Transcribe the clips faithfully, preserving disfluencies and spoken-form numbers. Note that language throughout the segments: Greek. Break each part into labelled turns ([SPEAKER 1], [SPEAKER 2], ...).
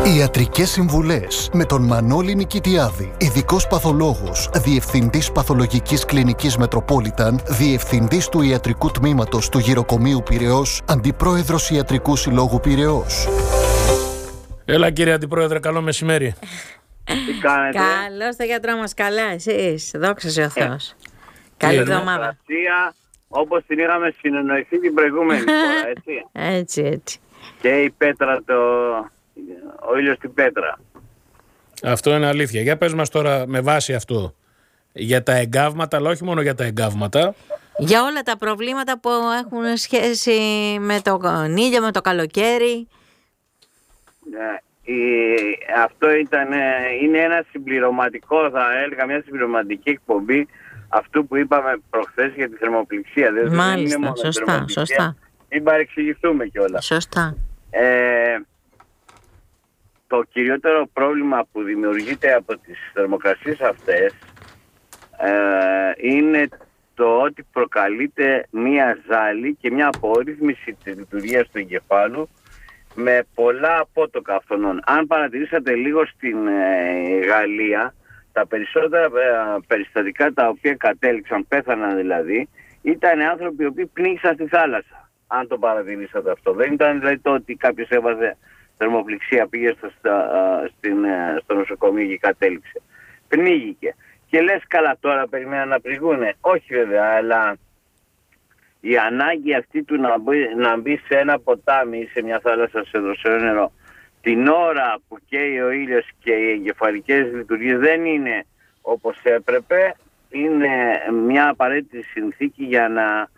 [SPEAKER 1] Ιατρικές συμβουλές με τον Μανώλη Νικητιάδη, ειδικός παθολόγος, διευθυντής παθολογικής κλινικής Μετροπόλιταν, διευθυντής του ιατρικού τμήματος του Γυροκομείου Πειραιώς, αντιπρόεδρος Ιατρικού Συλλόγου Πειραιώς.
[SPEAKER 2] Έλα κύριε Αντιπρόεδρε, καλό μεσημέρι.
[SPEAKER 3] Τι κάνετε?
[SPEAKER 4] Καλώς το γιατρό μας, καλά εσείς, δόξα σε ο Θεός. Καλή εβδομάδα.
[SPEAKER 3] Όπως την είχαμε συνεννοηθεί την προηγούμενη φορά, έτσι.
[SPEAKER 4] Έτσι, έτσι.
[SPEAKER 3] Και η πέτρα, το... ο ήλιος στην πέτρα.
[SPEAKER 2] Αυτό είναι αλήθεια. Για πες μας τώρα με βάση αυτό για τα εγκάβματα, αλλά όχι μόνο για τα εγκάβματα.
[SPEAKER 4] Για όλα τα προβλήματα που έχουν σχέση με το ήλιο, με το καλοκαίρι.
[SPEAKER 3] Η, αυτό ήταν, είναι ένα συμπληρωματικό, θα έλεγα, μια συμπληρωματική εκπομπή αυτού που είπαμε προχθές για τη θερμοπληξία. Δηλαδή,
[SPEAKER 4] μάλιστα,
[SPEAKER 3] δεν είναι μόνο
[SPEAKER 4] σωστά, σωστά.
[SPEAKER 3] Μην παρεξηγηθούμε κιόλας.
[SPEAKER 4] Σωστά.
[SPEAKER 3] Ε, το κυριότερο πρόβλημα που δημιουργείται από τις θερμοκρασίες αυτές ε, είναι το ότι προκαλείται μία ζάλη και μία απορρίθμιση της λειτουργίας του εγκεφάλου με πολλά απότοκα αυτονών. Αν παρατηρήσατε λίγο στην ε, Γαλλία, τα περισσότερα ε, περιστατικά τα οποία κατέληξαν, πέθαναν δηλαδή, ήταν άνθρωποι οι οποίοι πνίγησαν στη θάλασσα. Αν το παρατηρήσατε αυτό. Δεν ήταν δηλαδή το ότι κάποιος έβαζε θερμοπληξία, πήγε στο, στα, στην, στο νοσοκομείο και κατέληξε. Πνίγηκε. Και λες καλά τώρα περιμέναν να πληγούνε. Όχι βέβαια, αλλά η ανάγκη αυτή του να μπει, να μπει σε ένα ποτάμι ή σε μια θάλασσα σε δροσερό νερό την ώρα που καίει ο ήλιος και οι εγκεφαλικές λειτουργίες δεν είναι όπως έπρεπε, είναι μια απαραίτητη συνθήκη για να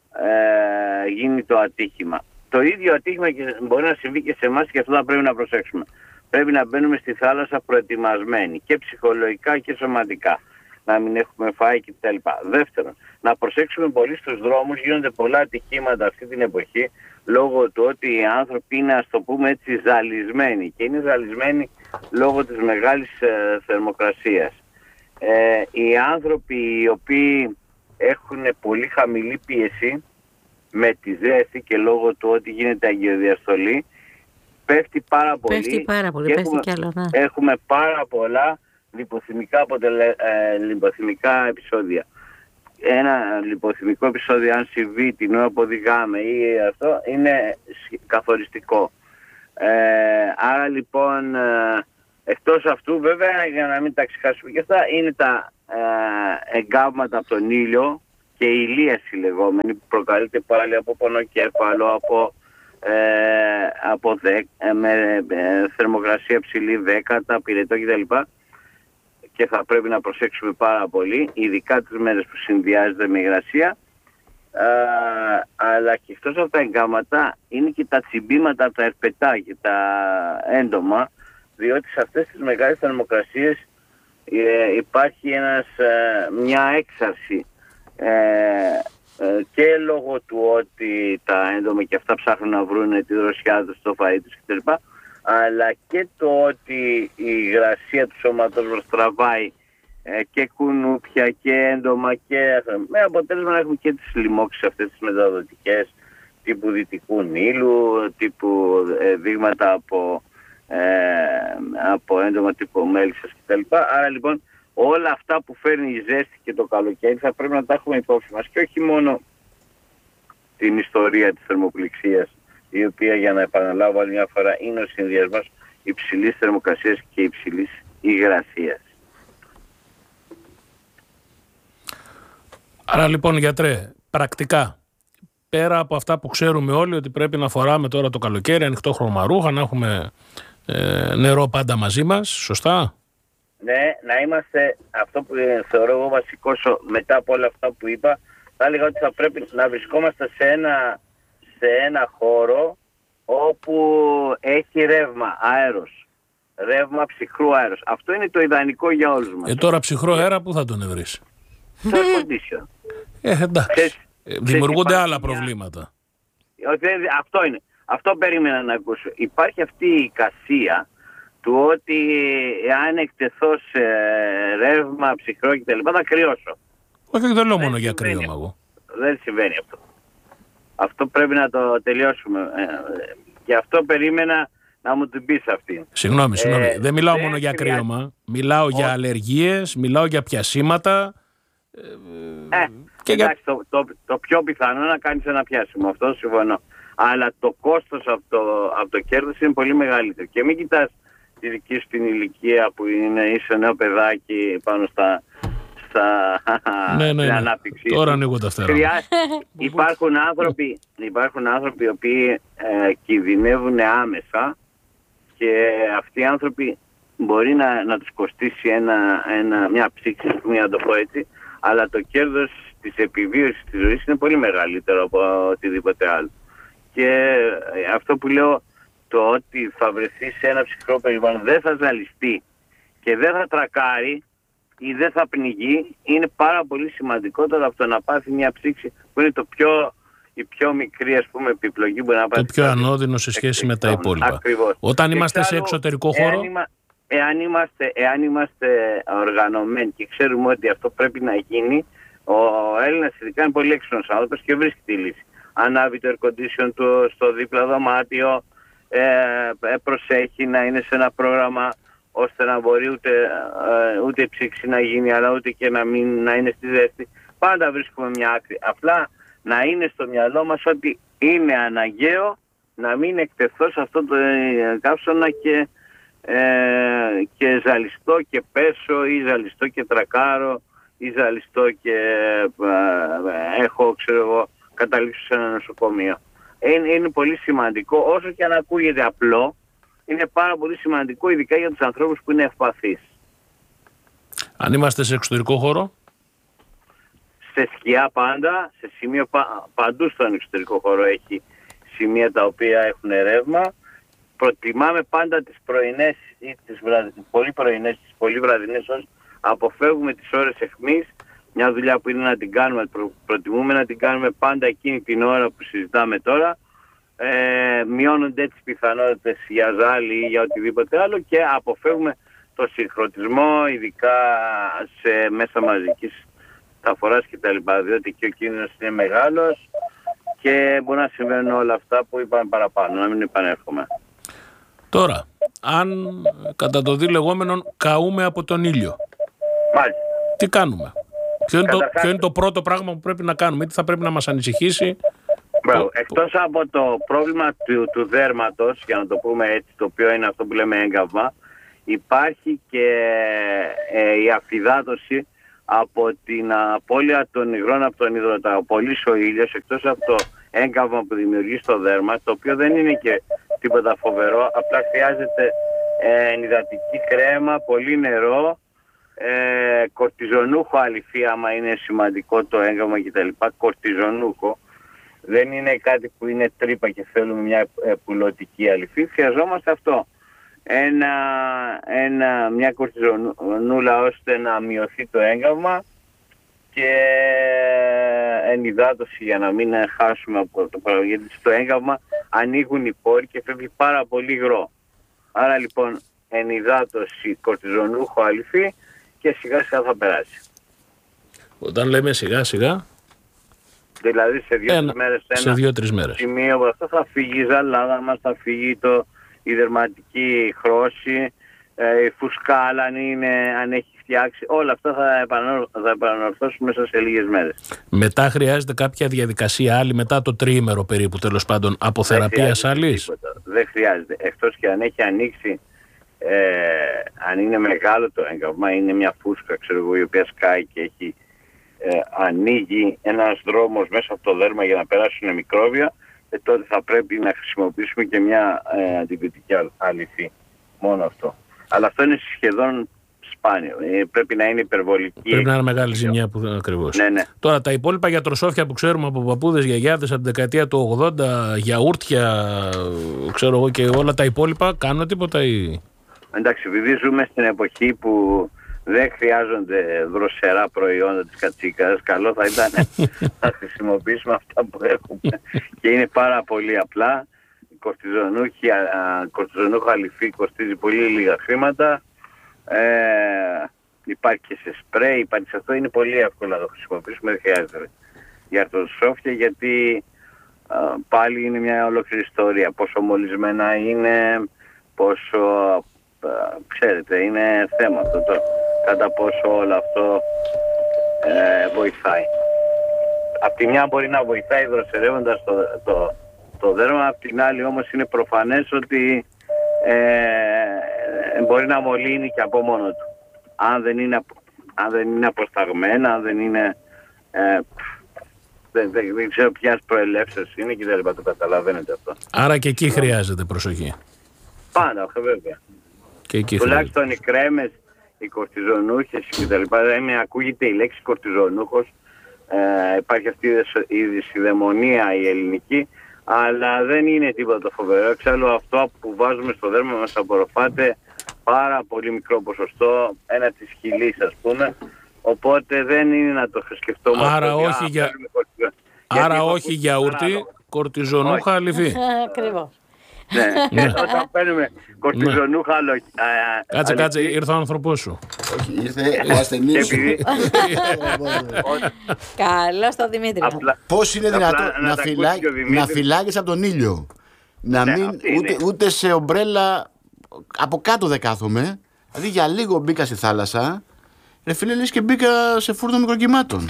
[SPEAKER 3] ε, γίνει το ατύχημα. Το ίδιο ατύχημα και μπορεί να συμβεί και σε εμάς και αυτό θα πρέπει να προσέξουμε. Πρέπει να μπαίνουμε στη θάλασσα προετοιμασμένοι και ψυχολογικά και σωματικά. Να μην έχουμε φάει κτλ. Δεύτερον, να προσέξουμε πολύ στους δρόμους. Γίνονται πολλά ατυχήματα αυτή την εποχή λόγω του ότι οι άνθρωποι είναι, ας το πούμε έτσι, ζαλισμένοι. Και είναι ζαλισμένοι λόγω της μεγάλης ε, θερμοκρασίας. Ε, οι άνθρωποι οι οποίοι έχουν πολύ χαμηλή πίεση με τη ζέστη και λόγω του ότι γίνεται αγιοδιαστολή, πέφτει πάρα πολύ.
[SPEAKER 4] Πέφτει πάρα πολύ, πέφτει
[SPEAKER 3] έχουμε,
[SPEAKER 4] κι άλλο, ναι.
[SPEAKER 3] Έχουμε πάρα πολλά λιποθυμικά, αποτελε, ε, λιποθυμικά επεισόδια. Ένα λιποθυμικό επεισόδιο, αν συμβεί την ώρα που οδηγάμε ή αυτό, είναι καθοριστικό. Ε, άρα λοιπόν, ε, εκτός αυτού βέβαια, για να μην τα ξεχάσουμε και αυτά, είναι τα ε, εγκάβματα από τον ήλιο και η ηλίαση λεγόμενη που προκαλείται πάλι από πονοκέφαλο, από, ε, από δεκ, ε, με ε, θερμοκρασία ψηλή, δέκατα, πυρετό κτλ. Και θα πρέπει να προσέξουμε πάρα πολύ, ειδικά τις μέρες που συνδυάζεται με υγρασία. Ε, αλλά και εκτός από τα εγκάμματα είναι και τα τσιμπήματα από τα ερπετά και τα έντομα, διότι σε αυτές τις μεγάλες θερμοκρασίες ε, υπάρχει ένας, ε, μια έξαρση ε, ε, και λόγω του ότι τα έντομα και αυτά ψάχνουν να βρουν τη δροσιά τους, το φαΐ τους κτλ. Αλλά και το ότι η υγρασία του σώματος μας τραβάει ε, και κουνούπια και έντομα και με αποτέλεσμα να έχουμε και τις λοιμώξεις αυτές τις μεταδοτικές τύπου Δυτικού Νείλου, τύπου ε, δείγματα από, ε, από έντομα τύπου μέλισσας κτλ. Άρα λοιπόν όλα αυτά που φέρνει η ζέστη και το καλοκαίρι θα πρέπει να τα έχουμε υπόψη μας και όχι μόνο την ιστορία της θερμοπληξίας, η οποία, για να επαναλάβω άλλη μια φορά, είναι ο συνδυασμός υψηλής θερμοκρασίας και υψηλής υγρασίας.
[SPEAKER 2] Άρα λοιπόν, γιατρέ, πρακτικά, πέρα από αυτά που ξέρουμε όλοι ότι πρέπει να φοράμε τώρα το καλοκαίρι, ανοιχτό χρωμαρούχα, να έχουμε ε, νερό πάντα μαζί μας, σωστά?
[SPEAKER 3] Ναι, να είμαστε, αυτό που θεωρώ εγώ βασικό μετά από όλα αυτά που είπα, θα έλεγα ότι θα πρέπει να βρισκόμαστε σε ένα σε ένα χώρο όπου έχει ρεύμα, αέρος. Ρεύμα ψυχρού αέρος. Αυτό είναι το ιδανικό για όλους μας.
[SPEAKER 2] Ε, τώρα ψυχρό αέρα πού θα τον ευρύσει?
[SPEAKER 3] Το air condition.
[SPEAKER 2] Ε, εντάξει.
[SPEAKER 3] Ξέρεις,
[SPEAKER 2] ε, δημιουργούνται
[SPEAKER 3] ξέρεις,
[SPEAKER 2] άλλα
[SPEAKER 3] μια...
[SPEAKER 2] προβλήματα.
[SPEAKER 3] Αυτό είναι. Αυτό περίμενα να ακούσω. Υπάρχει αυτή η εικασία του ότι αν εκτεθώ σε ρεύμα ψυχρό κτλ. Θα κρυώσω.
[SPEAKER 2] Όχι, δεν λέω μόνο για κρύωμα εγώ.
[SPEAKER 3] Δεν συμβαίνει αυτό. Αυτό πρέπει να το τελειώσουμε. Γι' αυτό περίμενα να μου την πεις αυτή.
[SPEAKER 2] Συγγνώμη, συγγνώμη.
[SPEAKER 3] Ε,
[SPEAKER 2] δεν μιλάω
[SPEAKER 3] δεν
[SPEAKER 2] μόνο για
[SPEAKER 3] χρειάζεται.
[SPEAKER 2] κρύωμα. Μιλάω για αλλεργίες, μιλάω για πιασίματα.
[SPEAKER 3] Ε,
[SPEAKER 2] και για...
[SPEAKER 3] εντάξει, το, το, το πιο πιθανό να κάνεις ένα πιάσιμο, αυτό συμφωνώ. Αλλά το κόστος από το, από το κέρδος είναι πολύ μεγαλύτερο. Και μην κοιτάς τη δική σου την ηλικία που είναι, είσαι νέο παιδάκι πάνω στα, στα
[SPEAKER 2] ναι, ναι, ναι.
[SPEAKER 3] ανάπτυξη.
[SPEAKER 2] Τώρα ανοίγω τα φτερά.
[SPEAKER 3] υπάρχουν, άνθρωποι, υπάρχουν άνθρωποι οι οποίοι ε, κινδυνεύουν άμεσα και αυτοί οι άνθρωποι μπορεί να, να τους κοστίσει ένα, ένα, μια ψήξη, να το πω έτσι, αλλά το κέρδος της επιβίωσης της ζωής είναι πολύ μεγαλύτερο από οτιδήποτε άλλο. Και αυτό που λέω, το ότι θα βρεθεί σε ένα ψυχρό περιβάλλον, δεν θα ζαλιστεί και δεν θα τρακάρει ή δεν θα πνιγεί, είναι πάρα πολύ σημαντικότερο από το να πάθει μια ψήξη που είναι το πιο, η πιο μικρή, ας πούμε, επιπλογή που να πάθει.
[SPEAKER 2] Το πιο ανώδυνο σε σχέση με τα υπόλοιπα.
[SPEAKER 3] Ακριβώς.
[SPEAKER 2] Όταν
[SPEAKER 3] και
[SPEAKER 2] είμαστε
[SPEAKER 3] ξέρω,
[SPEAKER 2] σε εξωτερικό χώρο...
[SPEAKER 3] Εάν, είμα, εάν, είμαστε, εάν είμαστε οργανωμένοι και ξέρουμε ότι αυτό πρέπει να γίνει, ο Έλληνας ειδικά είναι πολύ έξυπνος άνθρωπος και βρίσκει τη λύση. Ανάβει το air condition του στο δίπλα δωμάτιο, ε, προσέχει να είναι σε ένα πρόγραμμα ώστε να μπορεί ούτε, ε, ούτε ψήξη να γίνει, αλλά ούτε και να, μην, να είναι στη ζέστη. Πάντα βρίσκουμε μια άκρη. Απλά να είναι στο μυαλό μας ότι είναι αναγκαίο να μην εκτεθώ σε αυτό το καύσωνα και, ε, και ζαλιστώ και πέσω ή ζαλιστώ και τρακάρω ή ζαλιστώ και ε, έχω, ξέρω εγώ, καταλήξω σε ένα νοσοκομείο. Είναι, είναι πολύ σημαντικό, όσο και αν ακούγεται απλό, είναι πάρα πολύ σημαντικό, ειδικά για τους ανθρώπους που είναι ευπαθείς.
[SPEAKER 2] Αν είμαστε σε εξωτερικό χώρο?
[SPEAKER 3] Σε σκιά πάντα, σε σημείο πα, παντού στον εξωτερικό χώρο έχει σημεία τα οποία έχουν ρεύμα. Προτιμάμε πάντα τις πρωινές ή τις βραδι... πολύ πρωινές, τις πολύ βραδινές ώρες. Αποφεύγουμε τις ώρες αιχμής. Μια δουλειά που είναι να την κάνουμε, προ... προτιμούμε να την κάνουμε πάντα εκείνη την ώρα που συζητάμε τώρα. Ε, μειώνονται τις πιθανότητες για ζάλι ή για οτιδήποτε άλλο και αποφεύγουμε το συγχρονισμό, ειδικά σε μέσα μαζικής μεταφοράς κτλ. Διότι και ο κίνδυνος είναι μεγάλος και μπορεί να συμβαίνουν όλα αυτά που είπαμε παραπάνω, να μην επανέρχομαι.
[SPEAKER 2] Τώρα, αν κατά το δι λεγόμενον καούμε από τον ήλιο,
[SPEAKER 3] Μάλιστα.
[SPEAKER 2] τι κάνουμε? Ποιο είναι,
[SPEAKER 3] Καταρχάς,
[SPEAKER 2] το, ποιο είναι το πρώτο πράγμα που πρέπει να κάνουμε? Τι θα πρέπει να μας ανησυχήσει?
[SPEAKER 3] Μπράβο. Εκτός από το πρόβλημα του, του δέρματος, για να το πούμε έτσι, το οποίο είναι αυτό που λέμε έγκαυμα, υπάρχει και ε, η αφυδάτωση από την απώλεια των υγρών από τον υδροταπολής ο ήλιος, εκτός από το έγκαυμα που δημιουργεί στο δέρμα, το οποίο δεν είναι και τίποτα φοβερό, απλά χρειάζεται ε, ενυδατική κρέμα, πολύ νερό, ε, κορτιζονούχο αληφή, άμα είναι σημαντικό το έγκαυμα κτλ. Κορτιζονούχο. Δεν είναι κάτι που είναι τρύπα και θέλουμε μια πουλωτική αληφή. Χρειαζόμαστε αυτό. Ένα, ένα, μια κορτιζονούλα ώστε να μειωθεί το έγκαυμα και ενυδάτωση για να μην χάσουμε από το παραγωγή. Γιατί στο έγκαυμα ανοίγουν οι πόροι και φεύγει πάρα πολύ υγρό. Άρα λοιπόν ενυδάτωση, κορτιζονούχο αληφή και σιγά σιγά θα περάσει.
[SPEAKER 2] Όταν λέμε σιγά σιγά,
[SPEAKER 3] δηλαδή σε δύο-τρεις
[SPEAKER 2] ένα,
[SPEAKER 3] μέρες
[SPEAKER 2] σε δύο-τρεις μέρες.
[SPEAKER 3] σημείο από αυτό θα φύγει η ζαλάδα μας, θα φύγει το, η δερματική χρώση, ε, η φουσκάλα αν, είναι, αν έχει φτιάξει, όλα αυτά θα, επανορ, θα επανορθώσουμε μέσα σε λίγες μέρες.
[SPEAKER 2] Μετά χρειάζεται κάποια διαδικασία άλλη, μετά το τριήμερο περίπου τέλος πάντων, από θεραπείας άλλης?
[SPEAKER 3] Δεν χρειάζεται, εκτός και αν έχει ανοίξει, ε, αν είναι μεγάλο το έγκαυμα, είναι μια φούσκα ξέρω εγώ, η οποία σκάει και έχει Ε, ανοίγει ένας δρόμος μέσα από το δέρμα για να περάσουν μικρόβια, ε, τότε θα πρέπει να χρησιμοποιήσουμε και μια ε, αντιβιωτική αληφή. Μόνο αυτό. Αλλά αυτό είναι σχεδόν σπάνιο. Ε, πρέπει να είναι υπερβολική.
[SPEAKER 2] Πρέπει να είναι μεγάλη ζημιά που ακριβώς.
[SPEAKER 3] Ναι, ναι.
[SPEAKER 2] Τώρα τα υπόλοιπα γιατροσόφια που ξέρουμε από παππούδες, γιαγιάδες από την δεκαετία του ογδόντα, γιαούρτια, ξέρω εγώ και όλα τα υπόλοιπα, κάνουν τίποτα ή...
[SPEAKER 3] Εντάξει, επειδή ζούμε στην εποχή που δεν χρειάζονται δροσερά προϊόντα της κατσίκας, καλό θα ήταν να χρησιμοποιήσουμε αυτά που έχουμε και είναι πάρα πολύ απλά. Η κορτιζονούχο αληφή κοστίζει πολύ λίγα χρήματα, ε, υπάρχει και σε σπρέι, υπάρχει σε αυτό, είναι πολύ εύκολο να το χρησιμοποιήσουμε, δεν χρειάζεται για αρτοσόφια γιατί α, πάλι είναι μια ολόκληρη ιστορία, πόσο μολυσμένα είναι, πόσο, ξέρετε, είναι θέμα αυτό το, κατά πόσο όλο αυτό ε, βοηθάει. Απ' τη μια μπορεί να βοηθάει δροσερεύοντας το, το, το δέρμα, απ' την άλλη όμως είναι προφανές ότι ε, μπορεί να μολύνει και από μόνο του. Αν δεν είναι, αν δεν είναι αποσταγμένα, αν δεν είναι... Ε, δεν, δεν, δεν ξέρω ποιας προελεύσεως είναι και δεν το καταλαβαίνετε αυτό.
[SPEAKER 2] Άρα και εκεί χρειάζεται προσοχή.
[SPEAKER 3] Πάντα, βέβαια.
[SPEAKER 2] Και εκεί
[SPEAKER 3] τουλάχιστον οι κρέμες, οι κορτιζονούχες κτλ. Δεν ακούγεται η λέξη κορτιζονούχος. Ε, υπάρχει αυτή η δυσιδαιμονία η ελληνική, αλλά δεν είναι τίποτα φοβερό. Εξάλλου αυτό που βάζουμε στο δέρμα μας απορροφάται πάρα πολύ μικρό ποσοστό, ένα της χιλής ας πούμε, οπότε δεν είναι να το σκεφτόμαστε.
[SPEAKER 2] Άρα όχι, για... Άρα όχι γιαούρτι, κορτιζονούχα αληφή.
[SPEAKER 4] Ακριβώς.
[SPEAKER 3] Ναι, και όταν παίρνουμε κορτιζονούχα αληφή.
[SPEAKER 2] Κάτσε, κάτσε, ήρθε ο άνθρωπός σου.
[SPEAKER 5] Όχι, ήρθε ο ασθενής σου.
[SPEAKER 4] Καλώς το Δημήτρη.
[SPEAKER 5] Πώς είναι δυνατόν να φυλάγεις από τον ήλιο, να μην ούτε σε ομπρέλα από κάτω δεν κάθομαι, δηλαδή για λίγο μπήκα στη θάλασσα, ρε φίλε, λες και μπήκα σε φούρνο μικροκυμάτων.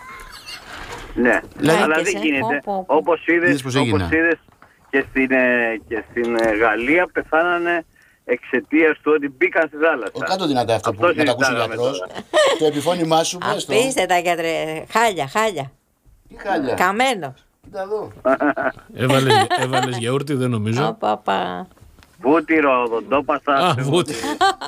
[SPEAKER 3] Ναι, δηλαδή, αλλά δεν γίνεται. Όπως είδες, όπως είδες και, στην, και στην Γαλλία πεθάνανε εξαιτίας του ότι μπήκαν στη θάλασσα.
[SPEAKER 5] Ο κάτω δυνατά αυτό, αυτό που να τα ακούσει ο γιατρός. Το επιφώνημά σου, πες το.
[SPEAKER 4] Απίστευτα γιατρέ, χάλια, χάλια.
[SPEAKER 5] Τι χάλια.
[SPEAKER 4] Καμένος.
[SPEAKER 5] Κοίτα εδώ.
[SPEAKER 2] Έβαλες, έβαλες γιαούρτι, δεν νομίζω.
[SPEAKER 4] Οπαπα.
[SPEAKER 3] Βούτυρο, οδοντόπαστα.
[SPEAKER 2] Α, βούτυρο.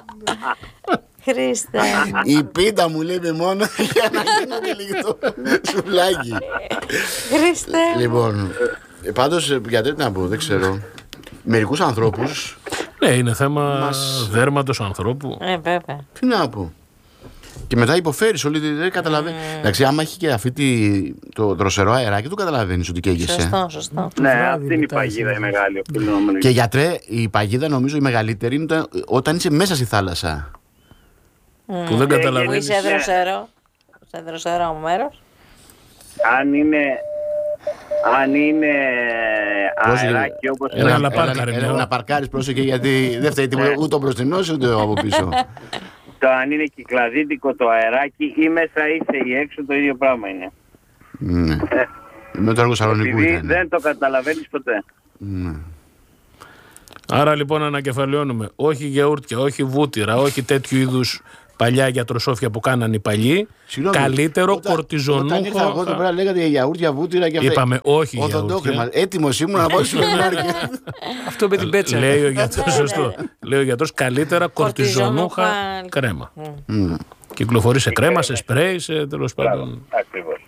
[SPEAKER 4] Χρήστε.
[SPEAKER 5] Η πίτα μου λέει μόνο για να γίνω και λίγο σουβλάκι.
[SPEAKER 4] Χρήστε.
[SPEAKER 5] Λοιπόν, πάντως γιατί να πω, δεν ξέρω. Μερικούς ανθρώπους.
[SPEAKER 2] Ναι, είναι θέμα μας... δέρματος ανθρώπου.
[SPEAKER 4] Ε, βέβαια.
[SPEAKER 5] Τι να πω. Και μετά υποφέρεις όλοι, δεν καταλαβαίνεις. Mm. Εντάξει, άμα έχει και αυτή τη, το δροσερό αεράκι, το καταλαβαίνεις ότι καίγεσαι.
[SPEAKER 4] Σωστό, σωστό.
[SPEAKER 3] Ναι, αυτή είναι η παγίδα η μεγάλη.
[SPEAKER 5] Και γιατρέ, η παγίδα νομίζω η μεγαλύτερη είναι όταν είσαι μέσα στη θάλασσα.
[SPEAKER 2] Mm. Που δεν καταλαβαίνεις.
[SPEAKER 4] Που είσαι δροσερό, σε δροσερό μέρος.
[SPEAKER 3] Αν είναι... Αν είναι αεράκι όπως...
[SPEAKER 2] Ένα, ένα, ένα,
[SPEAKER 5] ένα, να παρκάρεις, πρόσεχε, γιατί δεν φταίει τίποτα ούτε ο μπροστινός ούτε από πίσω.
[SPEAKER 3] Το αν είναι κυκλαδίτικο το αεράκι ή μέσα είσαι ή έξω, το ίδιο πράγμα είναι.
[SPEAKER 5] Ναι. Ε, με το έργο Σαλονικού ήταν.
[SPEAKER 3] Δεν το καταλαβαίνεις ποτέ.
[SPEAKER 5] Ναι.
[SPEAKER 2] Άρα λοιπόν ανακεφαλαιώνουμε, όχι γιαούρτια, όχι βούτυρα, όχι τέτοιου είδους παλιά γιατροσόφια που κάνανε οι παλιοί. Συγγνώμη, καλύτερο όταν, κορτιζονούχο.
[SPEAKER 5] Όταν ήρθα εγώ εδώ πέρα λέγατε για γιαούρτια, βούτυρα και αυτά.
[SPEAKER 2] Είπαμε όχι γιαούρτια.
[SPEAKER 5] Έτοιμος ήμουν να πάω στο σούπερ μάρκετ.
[SPEAKER 2] Αυτό με την πέτσα. Λέει ο γιατρός, σωστό. Λέει ο γιατρός καλύτερα κορτιζονούχα κρέμα. Κυκλοφορεί σε κρέμα, σε σπρέι, σε τέλος πάντων.
[SPEAKER 3] Ακριβώς.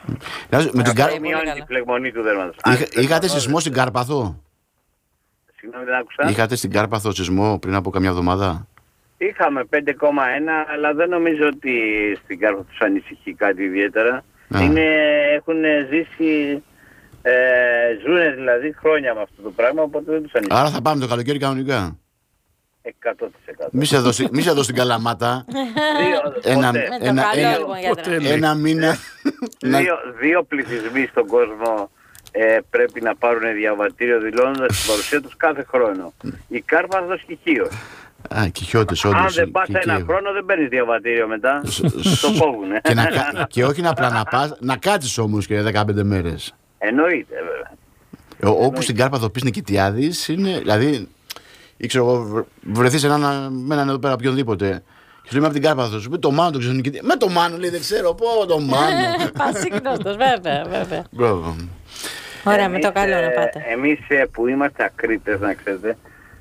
[SPEAKER 5] Με την
[SPEAKER 3] κάρπαθο. Μειώνει την πλεγμονή του δέρματος.
[SPEAKER 5] Είχατε σεισμό στην Κάρπαθο?
[SPEAKER 3] Συγγνώμη, δεν άκουσα.
[SPEAKER 5] Είχατε στην Κάρπαθο σεισμό πριν από καμιά εβδομάδα?
[SPEAKER 3] Είχαμε πέντε κόμμα ένα, αλλά δεν νομίζω ότι στην Κάρπαθο τους ανησυχεί κάτι ιδιαίτερα. Είναι, έχουν ζήσει, ε, ζουνε δηλαδή χρόνια με αυτό το πράγμα, οπότε δεν τους ανησυχεί.
[SPEAKER 5] Άρα θα πάμε το καλοκαίρι κανονικά.
[SPEAKER 3] εκατό τοις εκατό.
[SPEAKER 5] Μη σε δώσει, μη σε δώσει την Καλαμάτα. ένα, ένα, ένα, ένα μήνα.
[SPEAKER 3] δύο, δύο πληθυσμοί στον κόσμο ε, πρέπει να πάρουν διαβατήριο δηλώνοντας την παρουσία τους κάθε χρόνο. Η Κάρπαθος και η Χίος.
[SPEAKER 5] Α, Κιχιώτες, όντως.
[SPEAKER 3] Αν δεν πας ένα χρόνο δεν παίρνεις διαβατήριο μετά. Το κόβουνε.
[SPEAKER 5] Και, να, και όχι να απλά να πας, να κάτσεις όμως και δεκαπέντε μέρες.
[SPEAKER 3] Εννοείται βέβαια.
[SPEAKER 5] Ο, όπου στην Κάρπαθο πεις Νικητιάδης είναι, δηλαδή, ήξερα εγώ, βρεθείς έναν, με έναν εδώ πέρα οποιονδήποτε. Και σου είμαι από την Κάρπαθο, σου πει το Μάνο το ξέρω Νικητιάδη. Με το Μάνο λέει δεν ξέρω, πω το Μάνο.
[SPEAKER 4] Πασίγνωστος, βέβαια, βέβαια.
[SPEAKER 5] Μπράβο.
[SPEAKER 4] Ωραία, με το καλό να πάτε.
[SPEAKER 3] Εμείς που είμαστε ακρίτες, να ξέρετε,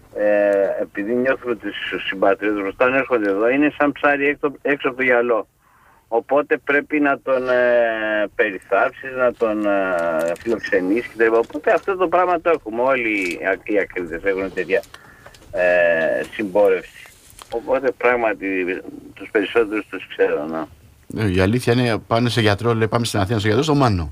[SPEAKER 3] Ε, επειδή νιώθουμε τους συμπατριώτες μας όταν έρχονται εδώ, είναι σαν ψάρι έξω, έξω από το γυαλό. Οπότε πρέπει να τον ε, περιθάψεις, να τον ε, φιλοξενήσεις κτλ. Οπότε αυτό το πράγμα το έχουμε. Όλοι οι ακρίτες έχουν τέτοια ε, συμπόρευση. Οπότε πράγματι τους περισσότερους τους ξέρω. Ναι.
[SPEAKER 5] Ε, η αλήθεια είναι πάνε σε γιατρό, λέει πάμε στην Αθήνα στο γιατρό, στο Μάνο.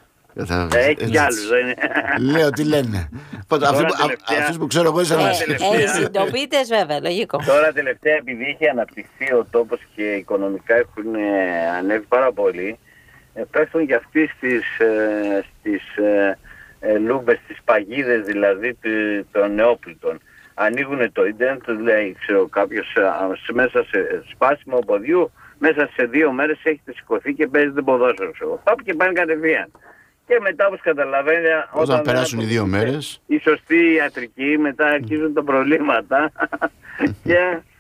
[SPEAKER 3] Έχει κι άλλους, δεν είναι.
[SPEAKER 5] Λέω τι λένε. Αυτούς που ξέρω εγώ ήσαν.
[SPEAKER 4] Ε, συντοπίτες βέβαια, λογικό.
[SPEAKER 3] Τώρα τελευταία επειδή έχει αναπτυχθεί ο τόπος και οικονομικά έχουν ανέβει πάρα πολύ, πέφτουν και αυτοί στις, στις λούμπες, στις παγίδες δηλαδή των νεόπλητων. ανοίγουν το ίντερνετ, του λέει, ξέρω, κάποιος μέσα σε σπάσιμο ποδιού, μέσα σε δύο μέρες έχετε σηκωθεί και παίζετε ποδόσφαιρο. Πάπ και πάνε κατευθείαν. Και μετά, όπως καταλαβαίνετε,
[SPEAKER 5] όταν, όταν περάσουν οι δύο μέρες,
[SPEAKER 3] η σωστή ιατρική, μετά αρχίζουν τα προβλήματα. και,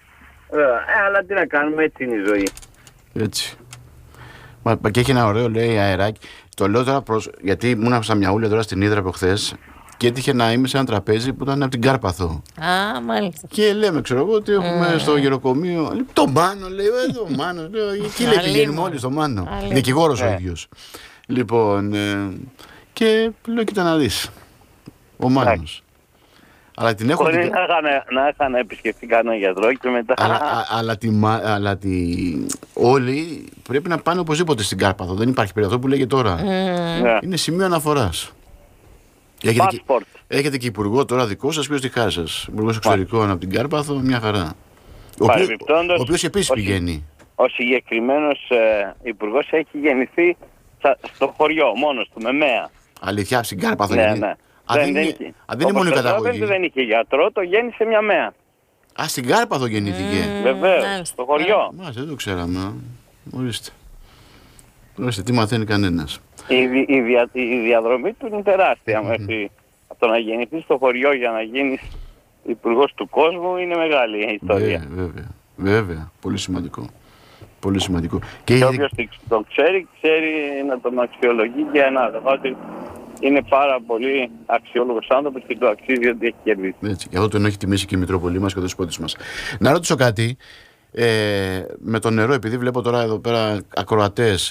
[SPEAKER 3] ε, αλλά τι να κάνουμε, έτσι είναι η ζωή.
[SPEAKER 5] Έτσι. Μα, και έχει ένα ωραίο, λέει, αεράκι. Το λέω τώρα προς, γιατί ήμουν στα Μιαούλια τώρα στην Ύδρα από χθες και έτυχε να είμαι σε ένα τραπέζι που ήταν από την Κάρπαθο.
[SPEAKER 4] Α, μάλιστα.
[SPEAKER 5] Και λέμε, ξέρω εγώ, ότι έχουμε mm. στο γεροκομείο. Το Μάνο, λέει, εδώ ο Μάνο. Εκεί λέει πηγαίνουμε όλοι στο Μάνο. Δικηγόρος ο ίδιος. Λοιπόν, ε, και λέω, κοίτα να δεις. Ο Μάνος. Αλλά την έχω.
[SPEAKER 3] Μπορεί την... να, είχαν, να είχαν επισκεφτεί κανένα γιατρό και μετά.
[SPEAKER 5] Αλλά, α, αλλά, τη, αλλά τη, όλοι πρέπει να πάνε οπωσδήποτε στην Κάρπαθο. Δεν υπάρχει περίπτωση που λέγε τώρα. Mm. Είναι σημείο αναφοράς. Έχετε και, έχετε και υπουργό τώρα δικό σας, ποιος τη χάσει σας. Υπουργός εξωτερικών από την Κάρπαθο, μια χαρά. Ο οποίος επίσης πηγαίνει.
[SPEAKER 3] Ο συγκεκριμένος ε, υπουργός έχει γεννηθεί στο χωριό, μόνος του, με μέα.
[SPEAKER 5] Αλήθεια, στην Κάρπαθο
[SPEAKER 3] ναι,
[SPEAKER 5] γεννηθεί.
[SPEAKER 3] Ναι.
[SPEAKER 5] Αν δεν, δεν, είναι, αν δεν είναι μόνο η καταγωγή.
[SPEAKER 3] Δεν είχε γιατρό, το γέννησε μια μέα.
[SPEAKER 5] Α, στην Κάρπαθο γεννήθηκε.
[SPEAKER 3] Mm, Βεβαίως, στο χωριό.
[SPEAKER 5] Μα δεν το ξέραμε. Ορίστε. Ορίστε, τι μαθαίνει κανένας.
[SPEAKER 3] Η, η, δια, η διαδρομή του είναι τεράστια. Mm-hmm. Μέχρι από το να γεννηθεί στο χωριό για να γίνεις υπουργός του κόσμου είναι μεγάλη η ιστορία.
[SPEAKER 5] Βέβαια, βέβαια, βέβαια. Πολύ σημαντικό. Πολύ σημαντικό.
[SPEAKER 3] Και, και όποιος το ξέρει, ξέρει να τον αξιολογεί και να ότι είναι πάρα πολύ αξιόλογος άνθρωπος και το αξίζει ότι έχει κερδίσει.
[SPEAKER 5] Έτσι, και αυτό τον έχει τιμήσει και η Μητρόπολη μας και ο Δεσπότης μας. Να ρωτήσω κάτι, ε, με το νερό, επειδή βλέπω τώρα εδώ πέρα ακροατές,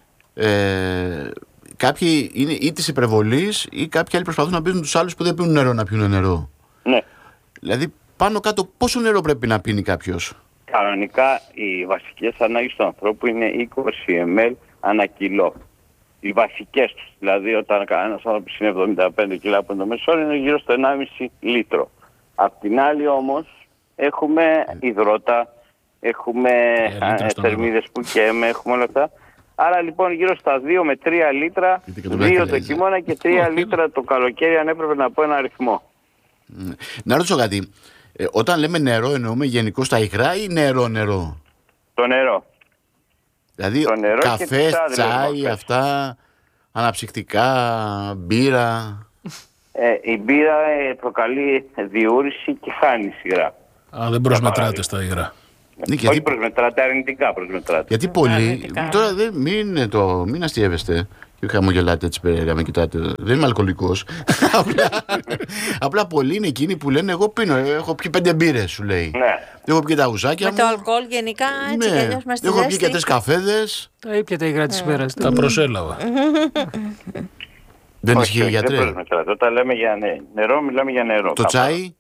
[SPEAKER 5] ε, κάποιοι είναι ή της υπερβολής ή κάποιοι άλλοι προσπαθούν να πείσουν τους άλλους που δεν πίνουν νερό να πιούν νερό.
[SPEAKER 3] Ναι.
[SPEAKER 5] Δηλαδή πάνω κάτω πόσο νερό πρέπει να πίνει κάποιος?
[SPEAKER 3] Κανονικά οι βασικές ανάγκες του ανθρώπου είναι είκοσι μιλιλίτρα ανά κιλό. Οι βασικές τους, δηλαδή όταν ένας άνθρωπος είναι εβδομήντα πέντε κιλά από το μέσο είναι γύρω στο ενάμιση λίτρο. Απ' την άλλη όμως έχουμε υδρότα, έχουμε ε, θερμίδες που καίμε, έχουμε όλα αυτά. Άρα λοιπόν γύρω στα δύο με τρία λίτρα, δύο το χειμώνα και τρία λίτρα το καλοκαίρι, αν έπρεπε να πω ένα αριθμό.
[SPEAKER 5] Να ρωτήσω κάτι, ε, όταν λέμε νερό εννοούμε γενικώς τα υγρά ή νερό νερό?
[SPEAKER 3] Το νερό.
[SPEAKER 5] Δηλαδή καφέ, τσάι, αυτά, αναψυκτικά, μπύρα.
[SPEAKER 3] Ε, η μπύρα ε, προκαλεί διούρηση και χάνει υγρά.
[SPEAKER 2] Α, δεν προσμετράτε στα υγρά.
[SPEAKER 5] Ναι,
[SPEAKER 3] όχι προσμετράτε, αρνητικά προσμετράτε.
[SPEAKER 5] Γιατί πολλοί, τώρα δεν, μην, το, μην αστιεύεστε και χαμογελάτε έτσι περίεργα, με κοιτάτε, δεν είμαι αλκοολικός. απλά, απλά πολλοί είναι εκείνοι που λένε εγώ πίνω, έχω πιει πέντε μπύρες σου λέει.
[SPEAKER 3] Ναι.
[SPEAKER 5] Έχω πιει τα ουζάκια
[SPEAKER 4] μου. Με το αλκοόλ γενικά έτσι
[SPEAKER 5] ναι.
[SPEAKER 4] κι αλλιώς μας τη
[SPEAKER 5] έχω πιει και τρεις καφέδες.
[SPEAKER 6] Τα ήπια τα υγρά της ημέρας.
[SPEAKER 2] Τα προσέλαβα.
[SPEAKER 5] Δεν ισχύει γιατρέ?
[SPEAKER 3] Όταν λέμε για νερό μιλάμε για νερό.
[SPEAKER 5] Το τσάι?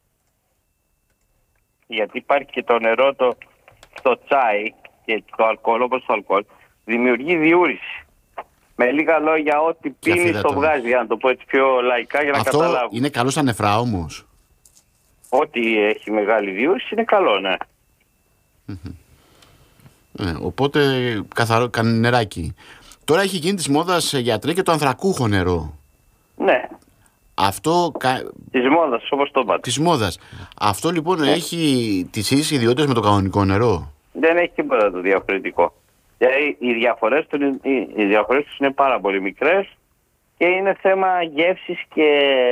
[SPEAKER 3] Γιατί υπάρχει και το νερό το, το τσάι και το αλκοόλ, όπως το αλκοόλ, δημιουργεί διούρηση. Με λίγα λόγια, ό,τι πίνεις το βγάζει, για να το πω έτσι πιο λαϊκά για να
[SPEAKER 5] αυτό
[SPEAKER 3] καταλάβω.
[SPEAKER 5] Είναι καλό στα νεφρά όμως?
[SPEAKER 3] Ό,τι έχει μεγάλη διούρηση είναι καλό, ναι.
[SPEAKER 5] ε, οπότε καθαρό, νεράκι. Τώρα έχει γίνει της μόδας γιατρέ και το ανθρακούχο νερό.
[SPEAKER 3] Ναι.
[SPEAKER 5] Αυτό.
[SPEAKER 3] Της μόδας, όπως το είπατε.
[SPEAKER 5] Της μόδας. Αυτό λοιπόν ναι. έχει τις ίδιες ιδιότητες με το κανονικό νερό?
[SPEAKER 3] Δεν έχει τίποτα το διαφορετικό. Δηλαδή οι διαφορές του, οι διαφορές τους είναι πάρα πολύ μικρές και είναι θέμα γεύσης και...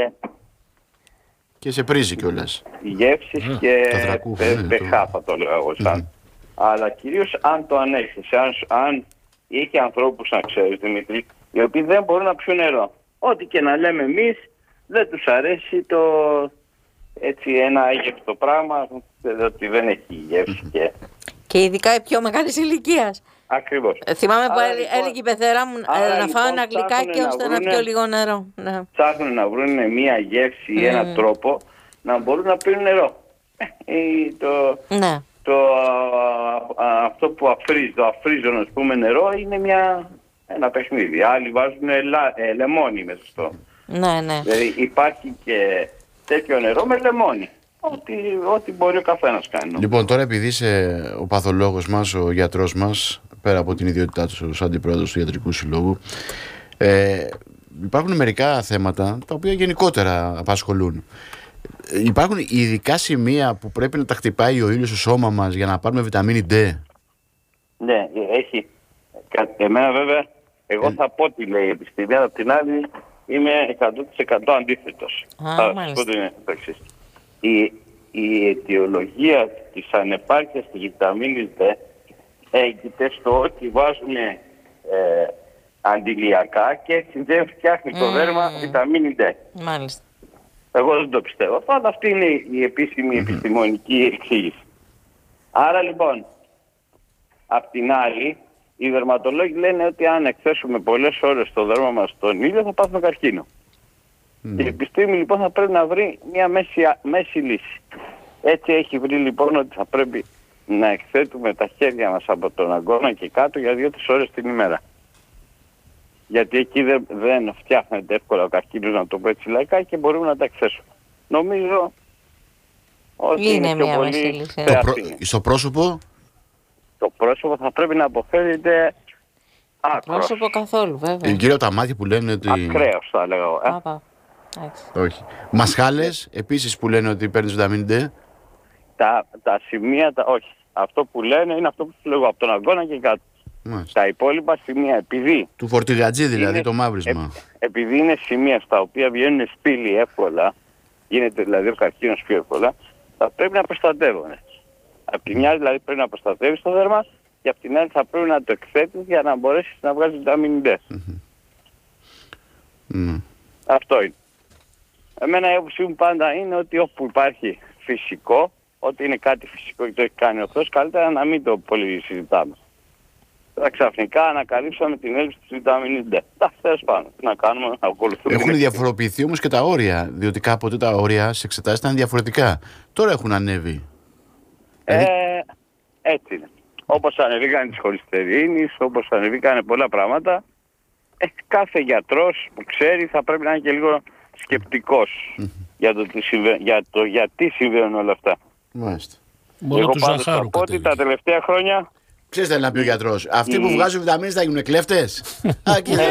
[SPEAKER 5] Και σε πρίζει κιόλας.
[SPEAKER 3] Γεύσης mm. και πεχά θα το λέω εγώ σαν. Mm. Αλλά κυρίως αν το ανέχεις, αν, αν είχε ανθρώπους να ξέρεις Δημήτρη, οι οποίοι δεν μπορούν να πιούν νερό. Ό,τι και να λέμε εμείς, δεν τους αρέσει το έτσι ένα άγευτο πράγμα, ότι δεν έχει γεύση και...
[SPEAKER 4] Και ειδικά η πιο μεγάλης ηλικίας.
[SPEAKER 3] Ακριβώς.
[SPEAKER 4] Ε, θυμάμαι που λοιπόν, έλεγε η πεθέρα μου άρα, να φάω λοιπόν, ένα γλυκάκι ώστε να, να πιω λίγο νερό. Ναι.
[SPEAKER 3] Ψάχνουν να βρουν μια γεύση ή mm. έναν τρόπο να μπορούν να πίνουν νερό. Ή το,
[SPEAKER 4] ναι.
[SPEAKER 3] το, α, α, αυτό που αφρίζει, το αφρίζον ας πούμε νερό είναι μια, ένα παιχνίδι. Άλλοι βάζουν ελα, ε, λεμόνι μέσα στο.
[SPEAKER 4] Ναι, ναι.
[SPEAKER 3] Δηλαδή υπάρχει και τέτοιο νερό με λεμόνι. Ό,τι, ό,τι μπορεί ο καθένας κάνει.
[SPEAKER 5] Λοιπόν, τώρα επειδή είσαι ο παθολόγος μας, ο γιατρός μας, πέρα από την ιδιότητά του ως αντιπρόεδρος του Ιατρικού Συλλόγου, ε, υπάρχουν μερικά θέματα τα οποία γενικότερα απασχολούν. Υπάρχουν ειδικά σημεία που πρέπει να τα χτυπάει ο ήλιος στο σώμα μας για να πάρουμε βιταμίνη D?
[SPEAKER 3] Ναι, έχει. Εμένα βέβαια, εγώ
[SPEAKER 4] ε...
[SPEAKER 3] θα πω τι λέει η επιστήμη, αλλά απ' την άλλη είμαι εκατό τοις εκατό αντίθετος.
[SPEAKER 4] Α,
[SPEAKER 3] θα σας πω είναι το εξής. Η, η αιτιολογία της ανεπάρκειας της βιταμίνης D έγκυται στο ότι βάζουν ε, αντιλιακά και έτσι δεν φτιάχνει mm. το δέρμα βιταμίνη D.
[SPEAKER 4] Μάλιστα.
[SPEAKER 3] Εγώ δεν το πιστεύω. Αλλά αυτή είναι η επίσημη mm-hmm. επιστημονική εξήγηση. Άρα λοιπόν, απ' την άλλη, οι δερματολόγοι λένε ότι αν εκθέσουμε πολλές ώρες το δέρμα μας στον ήλιο θα πάθουμε καρκίνο. Mm. Και η επιστήμη λοιπόν θα πρέπει να βρει μια μέση, μέση λύση. Έτσι έχει βρει λοιπόν ότι θα πρέπει να εκθέτουμε τα χέρια μας από τον αγκώνα και κάτω για δύο-τρεις ώρες την ημέρα. Γιατί εκεί δεν, δεν φτιάχνεται εύκολα ο καρκίνος, να το πω έτσι λαϊκά, και μπορούμε να τα εκθέσουμε. Νομίζω ότι είναι, είναι πιο πολύ
[SPEAKER 5] προ... Στο πρόσωπο?
[SPEAKER 3] Το πρόσωπο θα πρέπει να αποφέρεται άκρος.
[SPEAKER 4] Το πρόσωπο καθόλου, βέβαια.
[SPEAKER 5] Γύρω από τα μάτια που λένε ότι...
[SPEAKER 3] Ακραίος θα λέγω. Ε?
[SPEAKER 4] Άπα.
[SPEAKER 5] Όχι. Μασχάλες επίσης που λένε ότι παίρνεις βιταμίνη D?
[SPEAKER 3] Τα, τα σημεία, τα, όχι. Αυτό που λένε είναι αυτό που σου λέγω από τον αγκώνα και κάτω. Μάλιστα. Τα υπόλοιπα σημεία, επειδή...
[SPEAKER 5] Του φορτηγατζή δηλαδή, είναι, το μαύρισμα.
[SPEAKER 3] Ε, επειδή είναι σημεία στα οποία βγαίνουν σπήλοι εύκολα, γίνεται δηλαδή ο καρκίνος πιο εύκολα, θα πρέπει να προστατεύονται. Απ' τη μια δηλαδή πρέπει να προστατεύεις το δέρμα και απ' την άλλη θα πρέπει να το εκθέτεις για να μπορέσεις να βγάλεις βιταμίνη D.
[SPEAKER 5] Mm-hmm. Mm.
[SPEAKER 3] Αυτό είναι. Εμένα η άποψή μου πάντα είναι ότι όπου υπάρχει φυσικό, ότι είναι κάτι φυσικό και το έχει κάνει ο Θεός, καλύτερα να μην το πολύ συζητάμε. Τα ξαφνικά ανακαλύψαμε την έλλειψη της βιταμίνης D. Τα θες πάνω. Τι να κάνουμε, να ακολουθούμε.
[SPEAKER 5] Έχουν διαφοροποιηθεί όμως και τα όρια, διότι κάποτε τα όρια στις εξετάσεις ήταν διαφορετικά. Τώρα έχουν ανέβει.
[SPEAKER 3] Ε, δηλαδή... Έτσι είναι. Όπως ανεβήκαν τις χολυστερίνης, όπως ανεβήκαν πολλά πράγματα, ε, κάθε γιατρός που ξέρει θα πρέπει να είναι και λίγο σκεπτικός mm-hmm. για, το τι συμβα... για το γιατί συμβαίνουν όλα αυτά.
[SPEAKER 5] Μάλιστα.
[SPEAKER 2] Μόνο
[SPEAKER 3] Εγώ
[SPEAKER 2] του
[SPEAKER 3] πάντως θα πω ότι τα τελευταία χρόνια...
[SPEAKER 5] Ξέρεις τι θέλει να πει ο γιατρός? Αυτοί mm. που βγάζουν βιταμίνες θα γίνουν κλέφτες. Α, κοίτα.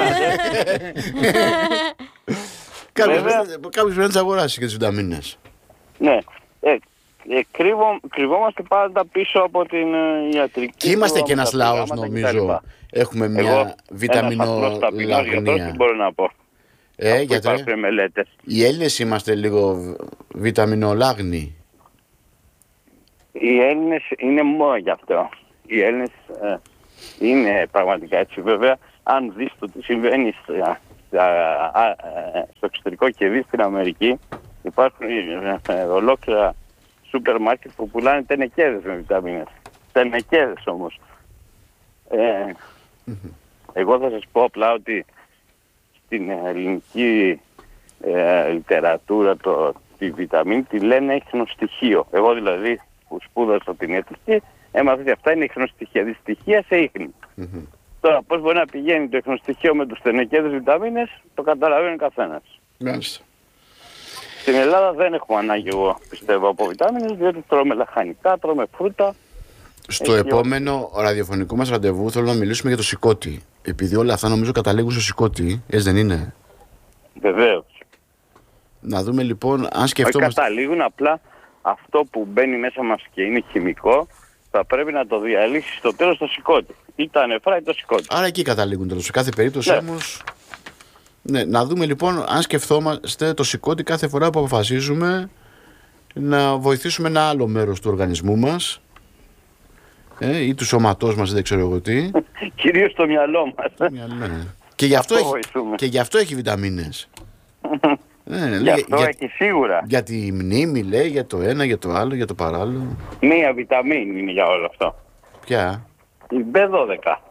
[SPEAKER 5] Κάποιος πρέπει να τις αγοράσει και τις βιταμίνες.
[SPEAKER 3] Ναι. Ε, ε, κρύβω, κρυβόμαστε πάντα πίσω από την ε, ιατρική.
[SPEAKER 5] Και είμαστε και ένας λαός, νομίζω. Έχουμε μια βιταμινολαγνία.
[SPEAKER 3] Μπορώ να πω.
[SPEAKER 5] Ε, γιατρέ, οι Έλληνες είμαστε λίγο βιταμινολάγνοι.
[SPEAKER 3] Οι Έλληνες είναι μόνο γι' αυτό. Οι Έλληνες ε, είναι πραγματικά έτσι. Βέβαια, αν δεις το τι συμβαίνει στα, στα, α, ε, στο εξωτερικό και δεις στην Αμερική, υπάρχουν ε, ε, ολόκληρα σούπερ μάρκετ που πουλάνε τενεκέδες με βιταμίνες. Τενεκέδες όμως. Ε, mm-hmm. Εγώ θα σας πω απλά ότι στην ελληνική ε, λιτερατούρα το, τη βιταμίνη τη λένε ιχνοστοιχείο. Εγώ δηλαδή που σπούδασα την ιατρική έμαθα ότι αυτά είναι ιχνοστοιχεία. Δυστυχία σε ίχνη. Mm-hmm. Τώρα πώς μπορεί να πηγαίνει το ιχνοστοιχείο με τους τενεκέδες βιταμίνες, το καταλαβαίνει ο καθένας.
[SPEAKER 5] Μάλιστα.
[SPEAKER 3] Στην Ελλάδα δεν έχουμε ανάγκη, εγώ πιστεύω, από βιτάμινες, διότι τρώμε λαχανικά, τρώμε φρούτα.
[SPEAKER 5] Στο Έχει επόμενο ο... ραδιοφωνικό μας ραντεβού θέλω να μιλήσουμε για το σηκώτη. Επειδή όλα αυτά νομίζω καταλήγουν στο σηκώτη, έτσι δεν είναι?
[SPEAKER 3] Βεβαίως.
[SPEAKER 5] Να δούμε λοιπόν αν σκεφτόμαστε...
[SPEAKER 3] Όχι καταλήγουν, απλά αυτό που μπαίνει μέσα μας και είναι χημικό θα πρέπει να το διαλύσει στο τέλος το σηκώτη. Ή τα νεφρά ή το σηκώτη.
[SPEAKER 5] Άρα εκεί καταλήγουν τέλος. Σε κάθε περίπτωση ναι. όμως... Ναι, να δούμε λοιπόν αν σκεφτόμαστε το σηκώτη κάθε φορά που αποφασίζουμε να βοηθήσουμε ένα άλλο μέρος του οργανισμού μας ε, ή του σώματός μας, δεν ξέρω εγώ τι.
[SPEAKER 3] Κυρίως το μυαλό μας.
[SPEAKER 5] Το μυαλό, ναι. και, γι αυτό έχει, και γι' αυτό έχει βιταμίνες. ε,
[SPEAKER 3] γι' αυτό για, έχει σίγουρα.
[SPEAKER 5] Για τη μνήμη λέει, για το ένα, για το άλλο, για το παράλληλο.
[SPEAKER 3] Μία βιταμίνη είναι για όλο αυτό.
[SPEAKER 5] Ποια?
[SPEAKER 3] Η μπι δώδεκα.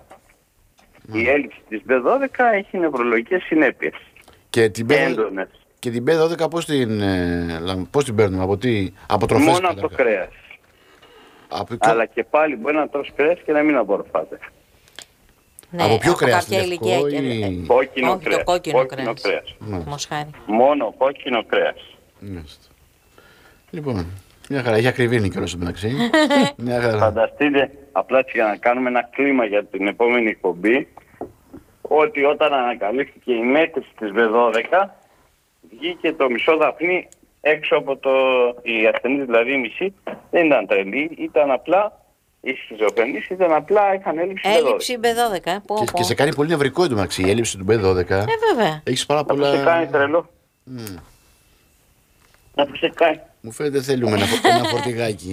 [SPEAKER 3] Η έλλειψη της μπι δώδεκα έχει νευρολογικές συνέπειες.
[SPEAKER 5] Και την, και την μπι δώδεκα πώς την, πώς την παίρνουμε, από τι, από τροφές?
[SPEAKER 3] Μόνο από το κρέας.
[SPEAKER 5] Από...
[SPEAKER 3] Αλλά και πάλι μπορεί να τρως κρέας και να μην απορροφάτε.
[SPEAKER 5] Ναι, από ποιο κρέας?
[SPEAKER 4] Κάποια ηλικία ή...
[SPEAKER 3] και... Κόκκινο
[SPEAKER 4] Όχι,
[SPEAKER 3] κρέας.
[SPEAKER 4] το κόκκινο,
[SPEAKER 3] κόκκινο
[SPEAKER 4] κρέας.
[SPEAKER 3] κρέας.
[SPEAKER 4] Μοσχάρι.
[SPEAKER 3] Μόνο κόκκινο κρέας.
[SPEAKER 5] Μάλιστα. Λοιπόν, μια χαρά, έχει ακριβήνει κιόλας μεταξύ.
[SPEAKER 3] Φανταστείτε, απλά για να κάνουμε ένα κλίμα για την επόμενη εκπομπή, ότι όταν ανακαλύφθηκε η μέτρηση της μπι δώδεκα βγήκε το μισό δαφνί έξω από το... Οι ασθενείς, δηλαδή οι μισοί, δεν ήταν τρελοί, ήταν απλά... Οι σχιζοφρενείς ήταν απλά, είχαν έλλειψη μπι δώδεκα.
[SPEAKER 4] Έλλειψη μπι δώδεκα. Πω,
[SPEAKER 5] και,
[SPEAKER 4] πω.
[SPEAKER 5] και σε κάνει πολύ νευρικό εντωμεταξύ η έλλειψη του μπι δώδεκα.
[SPEAKER 4] Ε, βέβαια.
[SPEAKER 5] Έχεις πάρα πολλά...
[SPEAKER 3] Να σε κάνει τρελό.
[SPEAKER 5] Mm.
[SPEAKER 3] Να σε κάνει.
[SPEAKER 5] Μου φαίνεται θέλουμε ένα, ένα φορτηγάκι.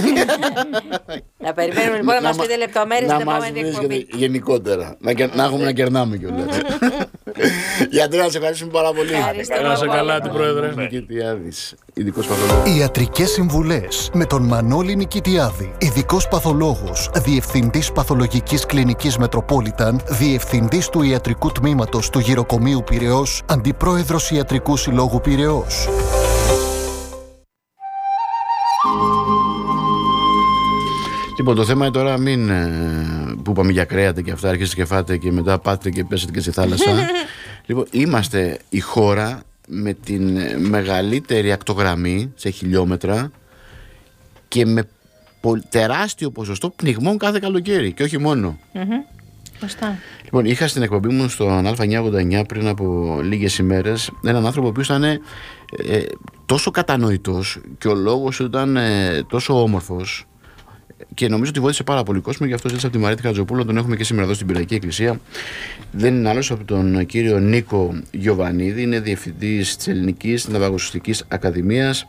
[SPEAKER 4] Να περιμένουμε λοιπόν να μας πείτε λεπτομέρειες στην επόμενη εκπομπή.
[SPEAKER 5] Γενικότερα. Να, να έχουμε να κερνάμε κιόλας. Γιατρέ, να σε ευχαριστούμε πάρα πολύ.
[SPEAKER 2] Να σε καλά, την Πρόεδρε.
[SPEAKER 5] Νικητιάδης, ειδικός παθολόγος.
[SPEAKER 1] Ιατρικές συμβουλές με τον Μανώλη Νικητιάδη, ειδικός παθολόγος, διευθυντής παθολογικής κλινικής Μετροπόλιταν, διευθυντής του ιατρικού τμήματος του Γυροκομείου Πειραιώς, αντιπρόεδρος Ιατρικού Συλλόγου Πειραιώς.
[SPEAKER 5] Λοιπόν, το θέμα είναι τώρα μην που είπαμε για κρέατα και αυτά, αρχίσετε και φάτε και μετά πάτε και πέσετε και στη θάλασσα. Λοιπόν, είμαστε η χώρα με την μεγαλύτερη ακτογραμμή σε χιλιόμετρα και με τεράστιο ποσοστό πνιγμών κάθε καλοκαίρι και όχι μόνο.
[SPEAKER 4] Mm-hmm.
[SPEAKER 5] Λοιπόν, είχα στην εκπομπή μου στον Α εννιακόσια ογδόντα εννιά πριν από λίγες ημέρες έναν άνθρωπο που ήταν ε, τόσο κατανοητός και ο λόγος ήταν ε, τόσο όμορφος. Και νομίζω ότι βοήθησε πάρα πολύ κόσμο, γι' αυτό ζήτησα από τη Μαρίτη Χατζοπούλου, τον έχουμε και σήμερα εδώ στην Πυριακή Εκκλησία. Δεν είναι άλλος από τον κύριο Νίκο Γιοβανίδη, είναι διευθυντής της Ελληνικής Ναυαγοσωστικής Ακαδημίας.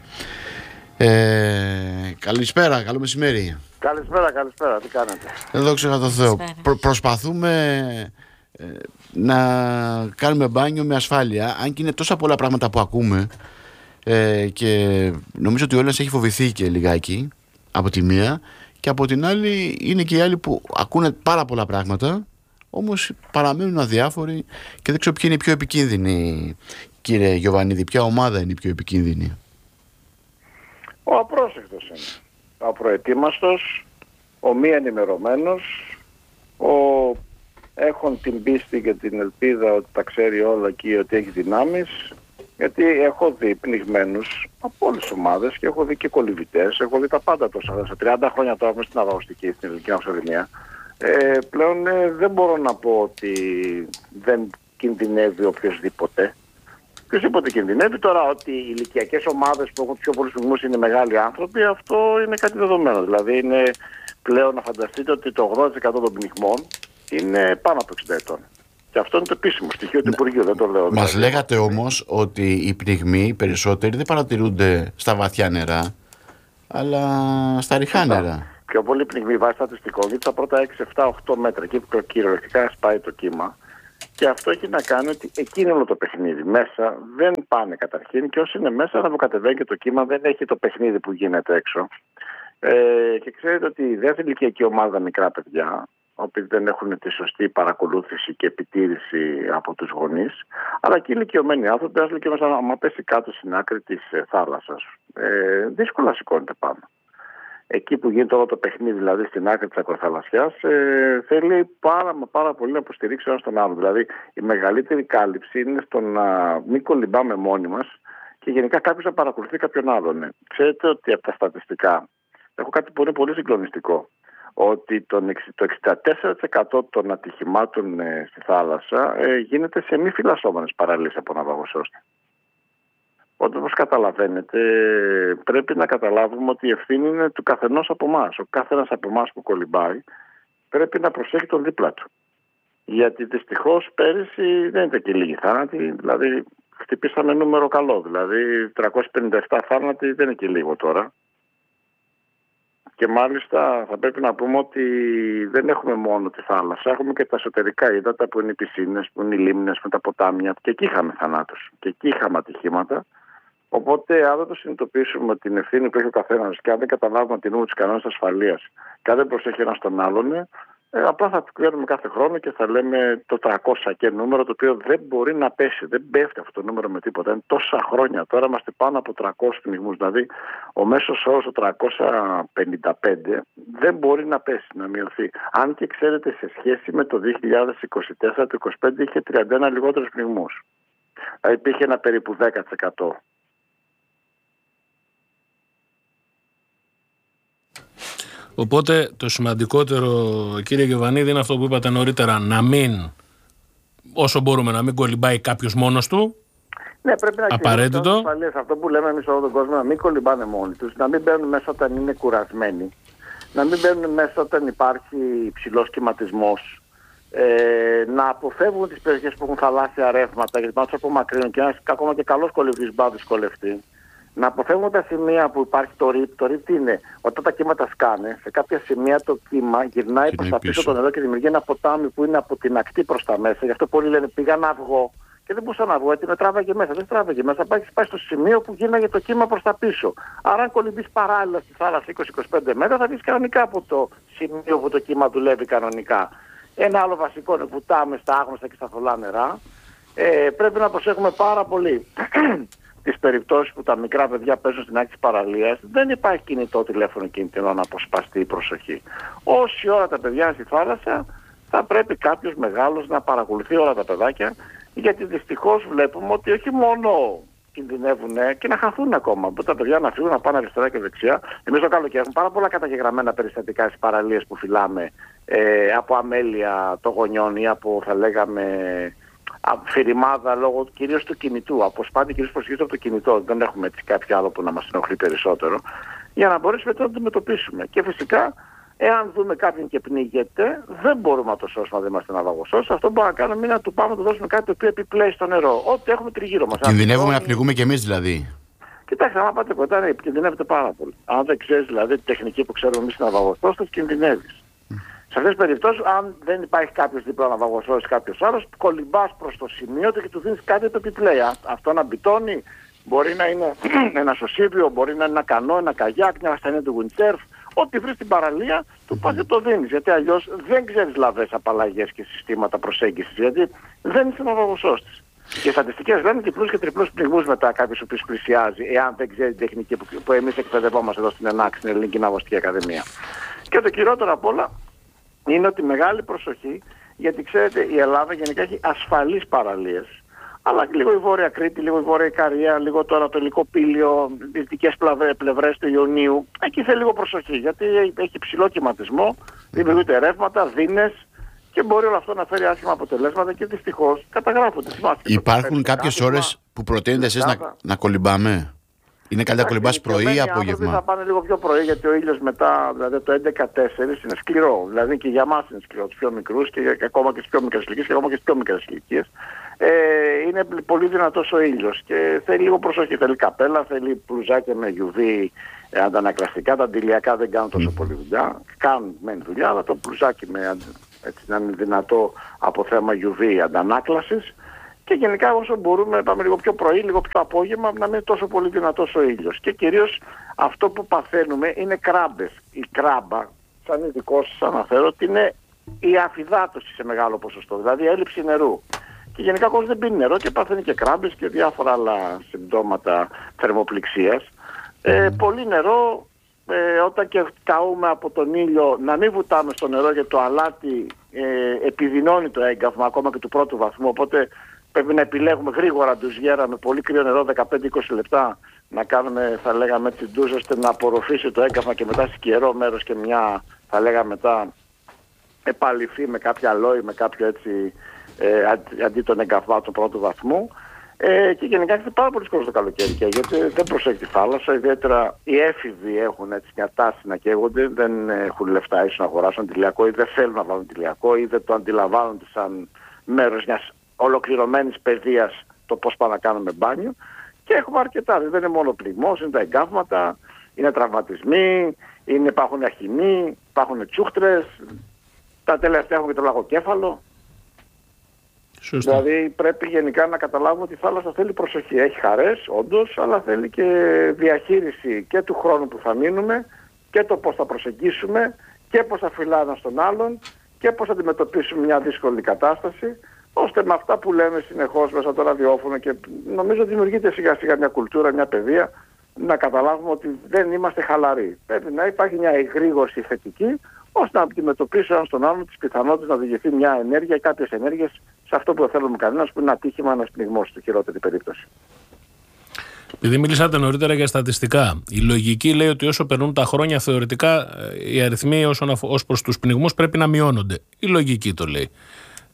[SPEAKER 5] Ε, καλησπέρα, καλό μεσημέρι.
[SPEAKER 6] Καλησπέρα, καλησπέρα, τι κάνετε?
[SPEAKER 5] Δόξα τω Θεώ. Προ, προσπαθούμε ε, να κάνουμε μπάνιο με ασφάλεια, αν και είναι τόσα πολλά πράγματα που ακούμε ε, και νομίζω ότι ο Έλληνας έχει φοβηθεί και λιγάκι από τη μία. Και από την άλλη είναι και οι άλλοι που ακούνε πάρα πολλά πράγματα, όμως παραμένουν αδιάφοροι και δεν ξέρω ποιοι είναι οι πιο επικίνδυνοι, κύριε Γιοβανίδη. Ποια ομάδα είναι η πιο επικίνδυνη?
[SPEAKER 6] Ο απρόσεκτος είναι. Ο απροετοίμαστος, ο μη ενημερωμένος, ο έχουν την πίστη και την ελπίδα ότι τα ξέρει όλα και ότι έχει δυνάμεις. Γιατί έχω δει πνιγμένους από όλες τις ομάδες και έχω δει και κολυβητές, έχω δει τα πάντα τόσα. Σε τριάντα χρόνια τώρα είμαι στην Ναυαγωστική, στην Ελληνική Ναυσοδημία. Ε, πλέον ε, δεν μπορώ να πω ότι δεν κινδυνεύει οποιοσδήποτε. Οποιοσδήποτε κινδυνεύει. Τώρα ότι οι ηλικιακές ομάδες που έχουν πιο πολλούς πνιγμούς είναι μεγάλοι άνθρωποι, αυτό είναι κάτι δεδομένο. Δηλαδή είναι πλέον να φανταστείτε ότι το ογδόντα τοις εκατό των πνιγμών είναι πάνω από εξήντα ετών. Και αυτό είναι το επίσημο στοιχείο του Υπουργείου, δεν το λέω.
[SPEAKER 5] Μας
[SPEAKER 6] δηλαδή.
[SPEAKER 5] λέγατε όμως ότι οι πνιγμοί οι περισσότεροι δεν παρατηρούνται στα βαθιά νερά, αλλά στα ρηχά νερά.
[SPEAKER 6] Πιο πολύ πνιγμοί βάσει στατιστικών, γιατί στα πρώτα έξι, επτά, οκτώ μέτρα, εκεί που κυριολεκτικά σπάει το κύμα. Και αυτό έχει να κάνει ότι εκεί είναι όλο το παιχνίδι. Μέσα δεν πάνε καταρχήν και όσοι είναι μέσα, να κατεβαίνει και το κύμα, δεν έχει το παιχνίδι που γίνεται έξω. Ε, και ξέρετε ότι η δεύτερη ηλικιακή ομάδα, μικρά παιδιά, οποίοι δεν έχουν τη σωστή παρακολούθηση και επιτήρηση από τους γονείς, αλλά και οι ηλικιωμένοι άνθρωποι, ας και μέσα, άμα πέσει κάτω στην άκρη της ε, θάλασσας, ε, δύσκολα σηκώνεται πάνω. Εκεί που γίνεται όλο το παιχνίδι, δηλαδή στην άκρη της ακροθαλασσιάς, ε, θέλει πάρα, πάρα πολύ να υποστηρίξει ένα τον άλλο. Δηλαδή η μεγαλύτερη κάλυψη είναι στο να μην κολυμπάμε μόνοι μας και γενικά κάποιος να παρακολουθεί κάποιον άλλον. Ναι. Ξέρετε ότι από τα στατιστικά έχω κάτι που είναι πολύ συγκλονιστικό. Ότι το εξήντα τέσσερα τοις εκατό των ατυχημάτων ε, στη θάλασσα ε, γίνεται σε μη φυλασσόμενες παραλίες από ναυαγοσώστη. Οπότε, όπως καταλαβαίνετε, πρέπει να καταλάβουμε ότι η ευθύνη είναι του καθενός από εμάς. Ο καθένας από εμάς που κολυμπάει πρέπει να προσέχει τον δίπλα του. Γιατί δυστυχώς πέρυσι δεν ήταν και λίγοι θάνατοι, δηλαδή χτυπήσαμε νούμερο καλό. Δηλαδή τριακόσιοι πενήντα επτά θάνατοι δεν είναι και λίγο τώρα. Και μάλιστα θα πρέπει να πούμε ότι δεν έχουμε μόνο τη θάλασσα, έχουμε και τα εσωτερικά ύδατα που είναι οι πισίνες, που είναι οι λίμνες, με τα ποτάμια. Και εκεί είχαμε θανάτους και εκεί είχαμε ατυχήματα. Οπότε, αν δεν το συνειδητοποιήσουμε την ευθύνη που έχει ο καθένας και αν δεν καταλάβουμε την νούμερα τους κανόνες ασφαλείας και αν δεν προσέχει ένας τον άλλον, ε, απλά θα βγαίνουμε κάθε χρόνο και θα λέμε το τριακόσια και νούμερο, το οποίο δεν μπορεί να πέσει. Δεν πέφτει αυτό το νούμερο με τίποτα. Είναι τόσα χρόνια. Τώρα είμαστε πάνω από τριακόσιους πνιγμούς. Δηλαδή, ο μέσος όρος το τριακόσια πενήντα πέντε δεν μπορεί να πέσει, να μειωθεί. Αν και ξέρετε, σε σχέση με το δύο χιλιάδες είκοσι τέσσερα, το είκοσι πέντε είχε τριάντα ένα λιγότερους πνιγμούς. Δηλαδή, υπήρχε ένα περίπου δέκα τοις εκατό.
[SPEAKER 2] Οπότε το σημαντικότερο, κύριε Γιοβανίδη, είναι αυτό που είπατε νωρίτερα, να μην, όσο μπορούμε, να μην κολυμπάει κάποιος μόνος του.
[SPEAKER 6] Ναι, πρέπει να
[SPEAKER 2] απαραίτητο.
[SPEAKER 6] Ασφαλείας, αυτό που λέμε εμείς όλο τον κόσμο, να μην κολυμπάνε μόνοι τους, να μην μπαίνουν μέσα όταν είναι κουρασμένοι, να μην μπαίνουν μέσα όταν υπάρχει υψηλός κυματισμός, ε, να αποφεύγουν τις περιοχές που έχουν θαλάσσια ρεύματα, γιατί πάνω τους απομακρύνουν και ένας ακόμα και καλός κολυμπής μπορεί να δυσκολευτεί. Να αποφεύγουν τα σημεία που υπάρχει το ρίπ. Το ρίπ τι είναι? Όταν τα κύματα σκάνε, σε κάποια σημεία το κύμα γυρνάει προς τα πίσω το νερό και δημιουργεί ένα ποτάμι που είναι από την ακτή προς τα μέσα. Γι' αυτό πολλοί λένε πήγα να βγω και δεν μπορούσα να βγω, γιατί με τράβαγε μέσα. Δεν τράβαγε μέσα. Πάει, πάει στο σημείο που γίναγε το κύμα προς τα πίσω. Άρα, αν κολυμπείς παράλληλα στη θάλασσα είκοσι με είκοσι πέντε μέτρα, θα βγεις κανονικά από το σημείο που το κύμα δουλεύει κανονικά. Ένα άλλο βασικό είναι βουτάμε στα άγνωστα και στα θολά νερά. Ε, πρέπει να προσέχουμε πάρα πολύ τις περιπτώσεις που τα μικρά παιδιά παίζουν στην άκρη της παραλίας. Δεν υπάρχει κινητό τηλέφωνο κινητό να αποσπαστεί η προσοχή. Όση ώρα τα παιδιά είναι στη θάλασσα, θα πρέπει κάποιος μεγάλος να παρακολουθεί όλα τα παιδάκια, γιατί δυστυχώς βλέπουμε ότι όχι μόνο κινδυνεύουν και να χαθούν ακόμα. Μπορεί τα παιδιά να φύγουν, να πάνε αριστερά και δεξιά. Εμείς το καλοκαίρι έχουμε πάρα πολλά καταγεγραμμένα περιστατικά στις παραλίες που φυλάμε ε, από αμέλεια των γονιών ή από, θα λέγαμε, αφηρημάδα λόγω κυρίως του κινητού. Αποσπάντη κυρίως προσοχή από το κινητό. Δεν έχουμε έτσι κάποιο άλλο που να μας ενοχλεί περισσότερο. Για να μπορέσουμε να το αντιμετωπίσουμε. Και φυσικά, εάν δούμε κάποιον και πνίγεται, δεν μπορούμε να το σώσουμε αν δεν είμαστε ναυαγοσός. Αυτό μπορούμε να κάνουμε είναι να του πάμε να του δώσουμε κάτι το οποίο επιπλέει στο νερό. Ό,τι έχουμε τριγύρω μας.
[SPEAKER 5] Κινδυνεύουμε να πνιγούμε κι εμείς δηλαδή.
[SPEAKER 6] Κοιτάξτε, άμα πάτε κοντά, ναι, κινδυνεύετε πάρα πολύ. Αν δεν ξέρεις δηλαδή τη τεχνική που ξέρουμε εμείς ναυαγοσός, θα κινδυνεύεις. Mm. Σε αυτές τις περιπτώσεις, αν δεν υπάρχει κάποιος δίπλα ναυαγοσός ή κάποιος άλλος, κολυμπάς προς το σημείο του και του δίνεις κάτι το επιπλέει. Αυτό να μπιτώνει, μπορεί να είναι ένα σωσίβιο, μπορεί να είναι ένα κανό, ένα καγιάκ, μια ασθενή του windsurf. Ό,τι βρεις στην παραλία, του πας και το δίνεις. Γιατί αλλιώς δεν ξέρεις λαβές, απαλλαγές και συστήματα προσέγγισης. Γιατί δεν είσαι ναυαγοσός της. Και οι στατιστικές λένε διπλούς και τριπλούς πνιγμούς μετά κάποιος ο οποίος πλησιάζει, εάν δεν ξέρει την τεχνική που, που εμείς εκπαιδευόμαστε εδώ στην ΕΝΑΚ, στην Ελληνική Ναυαγωστική Ακαδημία. Και το κυριότερο απ' όλα είναι ότι μεγάλη προσοχή, γιατί ξέρετε η Ελλάδα γενικά έχει ασφαλείς παραλίες. Αλλά λίγο η Βόρεια Κρήτη, λίγο η Βόρεια Ικαρία, λίγο τώρα το Λυκοπήλιο, οι δυτικές πλευρές του Ιωνίου. Εκεί θέλει λίγο προσοχή, γιατί έχει ψηλό κυματισμό, δημιουργούνται ρεύματα, δίνες και μπορεί όλο αυτό να φέρει άσχημα αποτελέσματα και δυστυχώς καταγράφονται.
[SPEAKER 5] Υπάρχουν κάποιες ώρες που προτείνετε εσείς να, να κολυμπάμε? Είναι καλύτερα να κολυμπάς πρωί ή απόγευμα?
[SPEAKER 6] Θα πάνε λίγο πιο πρωί, γιατί ο ήλιος μετά, δηλαδή το έντεκα τέσσερα είναι σκληρό. Δηλαδή και για εμάς είναι σκληρό, τους πιο μικρούς και ακόμα και στις πιο μικρές ηλικίες και ακόμα και στις πιο μικρές ηλικίες. Ε, είναι πολύ δυνατός ο ήλιος και θέλει λίγο προσοχή. Θέλει καπέλα, θέλει μπλουζάκια με γιου βι ε, αντανακλαστικά. Τα αντιλιακά δεν κάνουν τόσο πολύ δουλειά. Κάνουν μεν δουλειά, αλλά το μπλουζάκι με, έτσι, να είναι δυνατό από θέμα γιου βι αντανάκλασης. Και γενικά όσο μπορούμε πάμε λίγο πιο πρωί, λίγο πιο απόγευμα, να μην είναι τόσο πολύ δυνατός ο ήλιος. Και κυρίως αυτό που παθαίνουμε είναι κράμπες. Η κράμπα, σαν ειδικός σας αναφέρω, ότι είναι η αφυδάτωση σε μεγάλο ποσοστό, δηλαδή έλλειψη νερού. Και γενικά ο κόσμος δεν πίνει νερό και παθαίνει και κράμπες και διάφορα άλλα συμπτώματα θερμοπληξίας. Ε, πολύ νερό, ε, όταν και καούμε από τον ήλιο, να μην βουτάμε στο νερό, γιατί το αλάτι ε, επιδεινώνει το έγκαυμα ακόμα και του πρώτου βαθμού, οπότε πρέπει να επιλέγουμε γρήγορα ντουζιέρα με πολύ κρύο νερό, δεκαπέντε με είκοσι λεπτά, να κάνουμε, θα λέγαμε, έτσι ντουζ, ώστε να απορροφήσει το έγκαυμα και μετά σε καιρό μέρος και μια, θα λέγαμε, μετά επαλυφή με κάποια αλόη, με κάποιο έτσι, ε, αντί των εγκαυμάτων πρώτου βαθμού. Ε, και γενικά έχετε πάρα πολλοί κόσμος το καλοκαίρι, και γιατί δεν προσέχει τη θάλασσα, ιδιαίτερα οι έφηβοι έχουν έτσι μια τάση να καίγονται, δεν έχουν λεφτά ίσως να αγοράσουν αντιλιακό ή δεν θέλουν να βάλουν αντιλιακό ή δεν το αντιλαμβάνονται σαν μέρος μιας ολοκληρωμένης παιδείας το πώς πάμε να κάνουμε μπάνιο. Και έχουμε αρκετά, δεν είναι μόνο πληγμός, είναι τα εγκάβματα, είναι τραυματισμοί, είναι, υπάρχουν αχυμοί, υπάρχουν τσούχτρες, τα τελευταία έχουμε και το λαγοκέφαλο.
[SPEAKER 2] Σωστά.
[SPEAKER 6] Δηλαδή πρέπει γενικά να καταλάβουμε ότι η θάλασσα θέλει προσοχή. Έχει χαρές, όντως, αλλά θέλει και διαχείριση και του χρόνου που θα μείνουμε και το πώς θα προσεγγίσουμε και πώς θα φυλάει ένας τον άλλον και πώς θα αντιμετωπίσουμε μια δύσκολη κατάσταση, ώστε με αυτά που λέμε συνεχώς μέσα στο ραδιόφωνο, και νομίζω δημιουργείται σιγά σιγά μια κουλτούρα, μια παιδεία, να καταλάβουμε ότι δεν είμαστε χαλαροί. Πρέπει να υπάρχει μια εγρήγορση θετική, ώστε να αντιμετωπίσει ο ένας τον άλλον τις πιθανότητες να οδηγηθεί μια ενέργεια ή κάποιες ενέργειες σε αυτό που δεν θέλουμε κανένας, που είναι ατύχημα, ένας πνιγμός στη χειρότερη περίπτωση.
[SPEAKER 2] Επειδή μιλήσατε νωρίτερα για στατιστικά, η λογική λέει ότι όσο περνούν τα χρόνια, θεωρητικά οι αριθμοί ως προς τους πνιγμούς πρέπει να μειώνονται. Η λογική το λέει.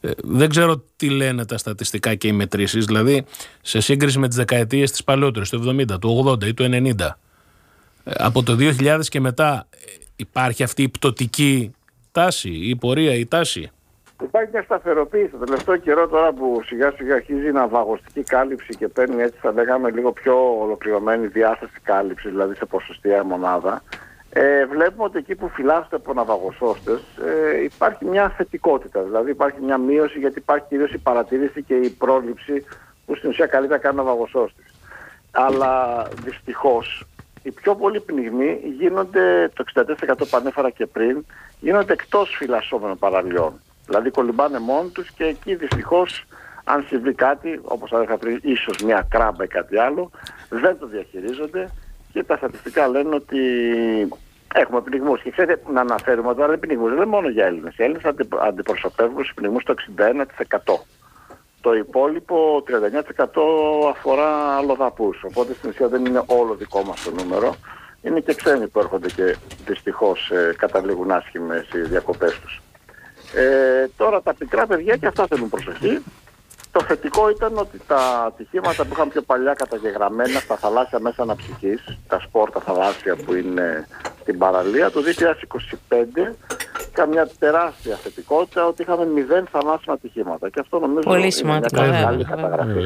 [SPEAKER 2] Ε, δεν ξέρω τι λένε τα στατιστικά και οι μετρήσεις, δηλαδή σε σύγκριση με τις δεκαετίες της παλαιότερης, του εβδομήντα, του ογδόντα ή του ενενήντα. Ε, από το δύο χιλιάδες και μετά υπάρχει αυτή η πτωτική τάση, η πορεία, η τάση.
[SPEAKER 6] Υπάρχει μια σταθεροποίηση το τελευταίο καιρό τώρα που σιγά σιγά αρχίζει η ναυαγωστική κάλυψη και παίρνει, έτσι θα λέγαμε, λίγο πιο ολοκληρωμένη διάσταση κάλυψη, δηλαδή σε ποσοστιαία μονάδα. Ε, βλέπουμε ότι εκεί που φυλάσσονται από ναυαγοσώστες ε, υπάρχει μια θετικότητα, δηλαδή υπάρχει μια μείωση, γιατί υπάρχει κυρίως η παρατήρηση και η πρόληψη που στην ουσία καλύτερα κάνει ο ναυαγοσώστης. Αλλά δυστυχώς οι πιο πολλοί πνιγμοί γίνονται, το εξήντα τέσσερα τοις εκατό που ανέφερα και πριν, γίνονται εκτός φυλασσόμενων παραλιών. Δηλαδή κολυμπάνε μόνοι τους και εκεί δυστυχώς, αν συμβεί κάτι, όπως ανέφερα πριν, ίσως μια κράμπα ή κάτι άλλο, δεν το διαχειρίζονται και τα στατιστικά λένε ότι έχουμε πνιγμούς. Και ξέρετε, να αναφέρουμε τώρα, δεν πνιγμούς, δεν είναι μόνο για Έλληνες. Οι Έλληνες αντιπροσωπεύουν στους πνιγμούς το εξήντα ένα τοις εκατό. Το υπόλοιπο τριάντα εννέα τοις εκατό αφορά αλλοδαπούς. Οπότε στην ουσία δεν είναι όλο δικό μας το νούμερο. Είναι και ξένοι που έρχονται και δυστυχώς ε, καταλήγουν άσχημες οι διακοπές τους. Ε, τώρα τα πικρά παιδιά και αυτά θέλουν προσοχή. Το θετικό ήταν ότι τα ατυχήματα που είχαν πιο παλιά καταγεγραμμένα στα θαλάσσια μέσα αναψυχής, τα σπορ, τα θαλάσσια που είναι στην παραλία, το δύο χιλιάδες είκοσι πέντε είχα μια τεράστια θετικότητα ότι είχαμε μηδέν θανάσιμα ατυχήματα. Και αυτό νομίζω
[SPEAKER 4] πολύ
[SPEAKER 6] είναι
[SPEAKER 4] σημαντικό,
[SPEAKER 6] μια καλή καταγραφή.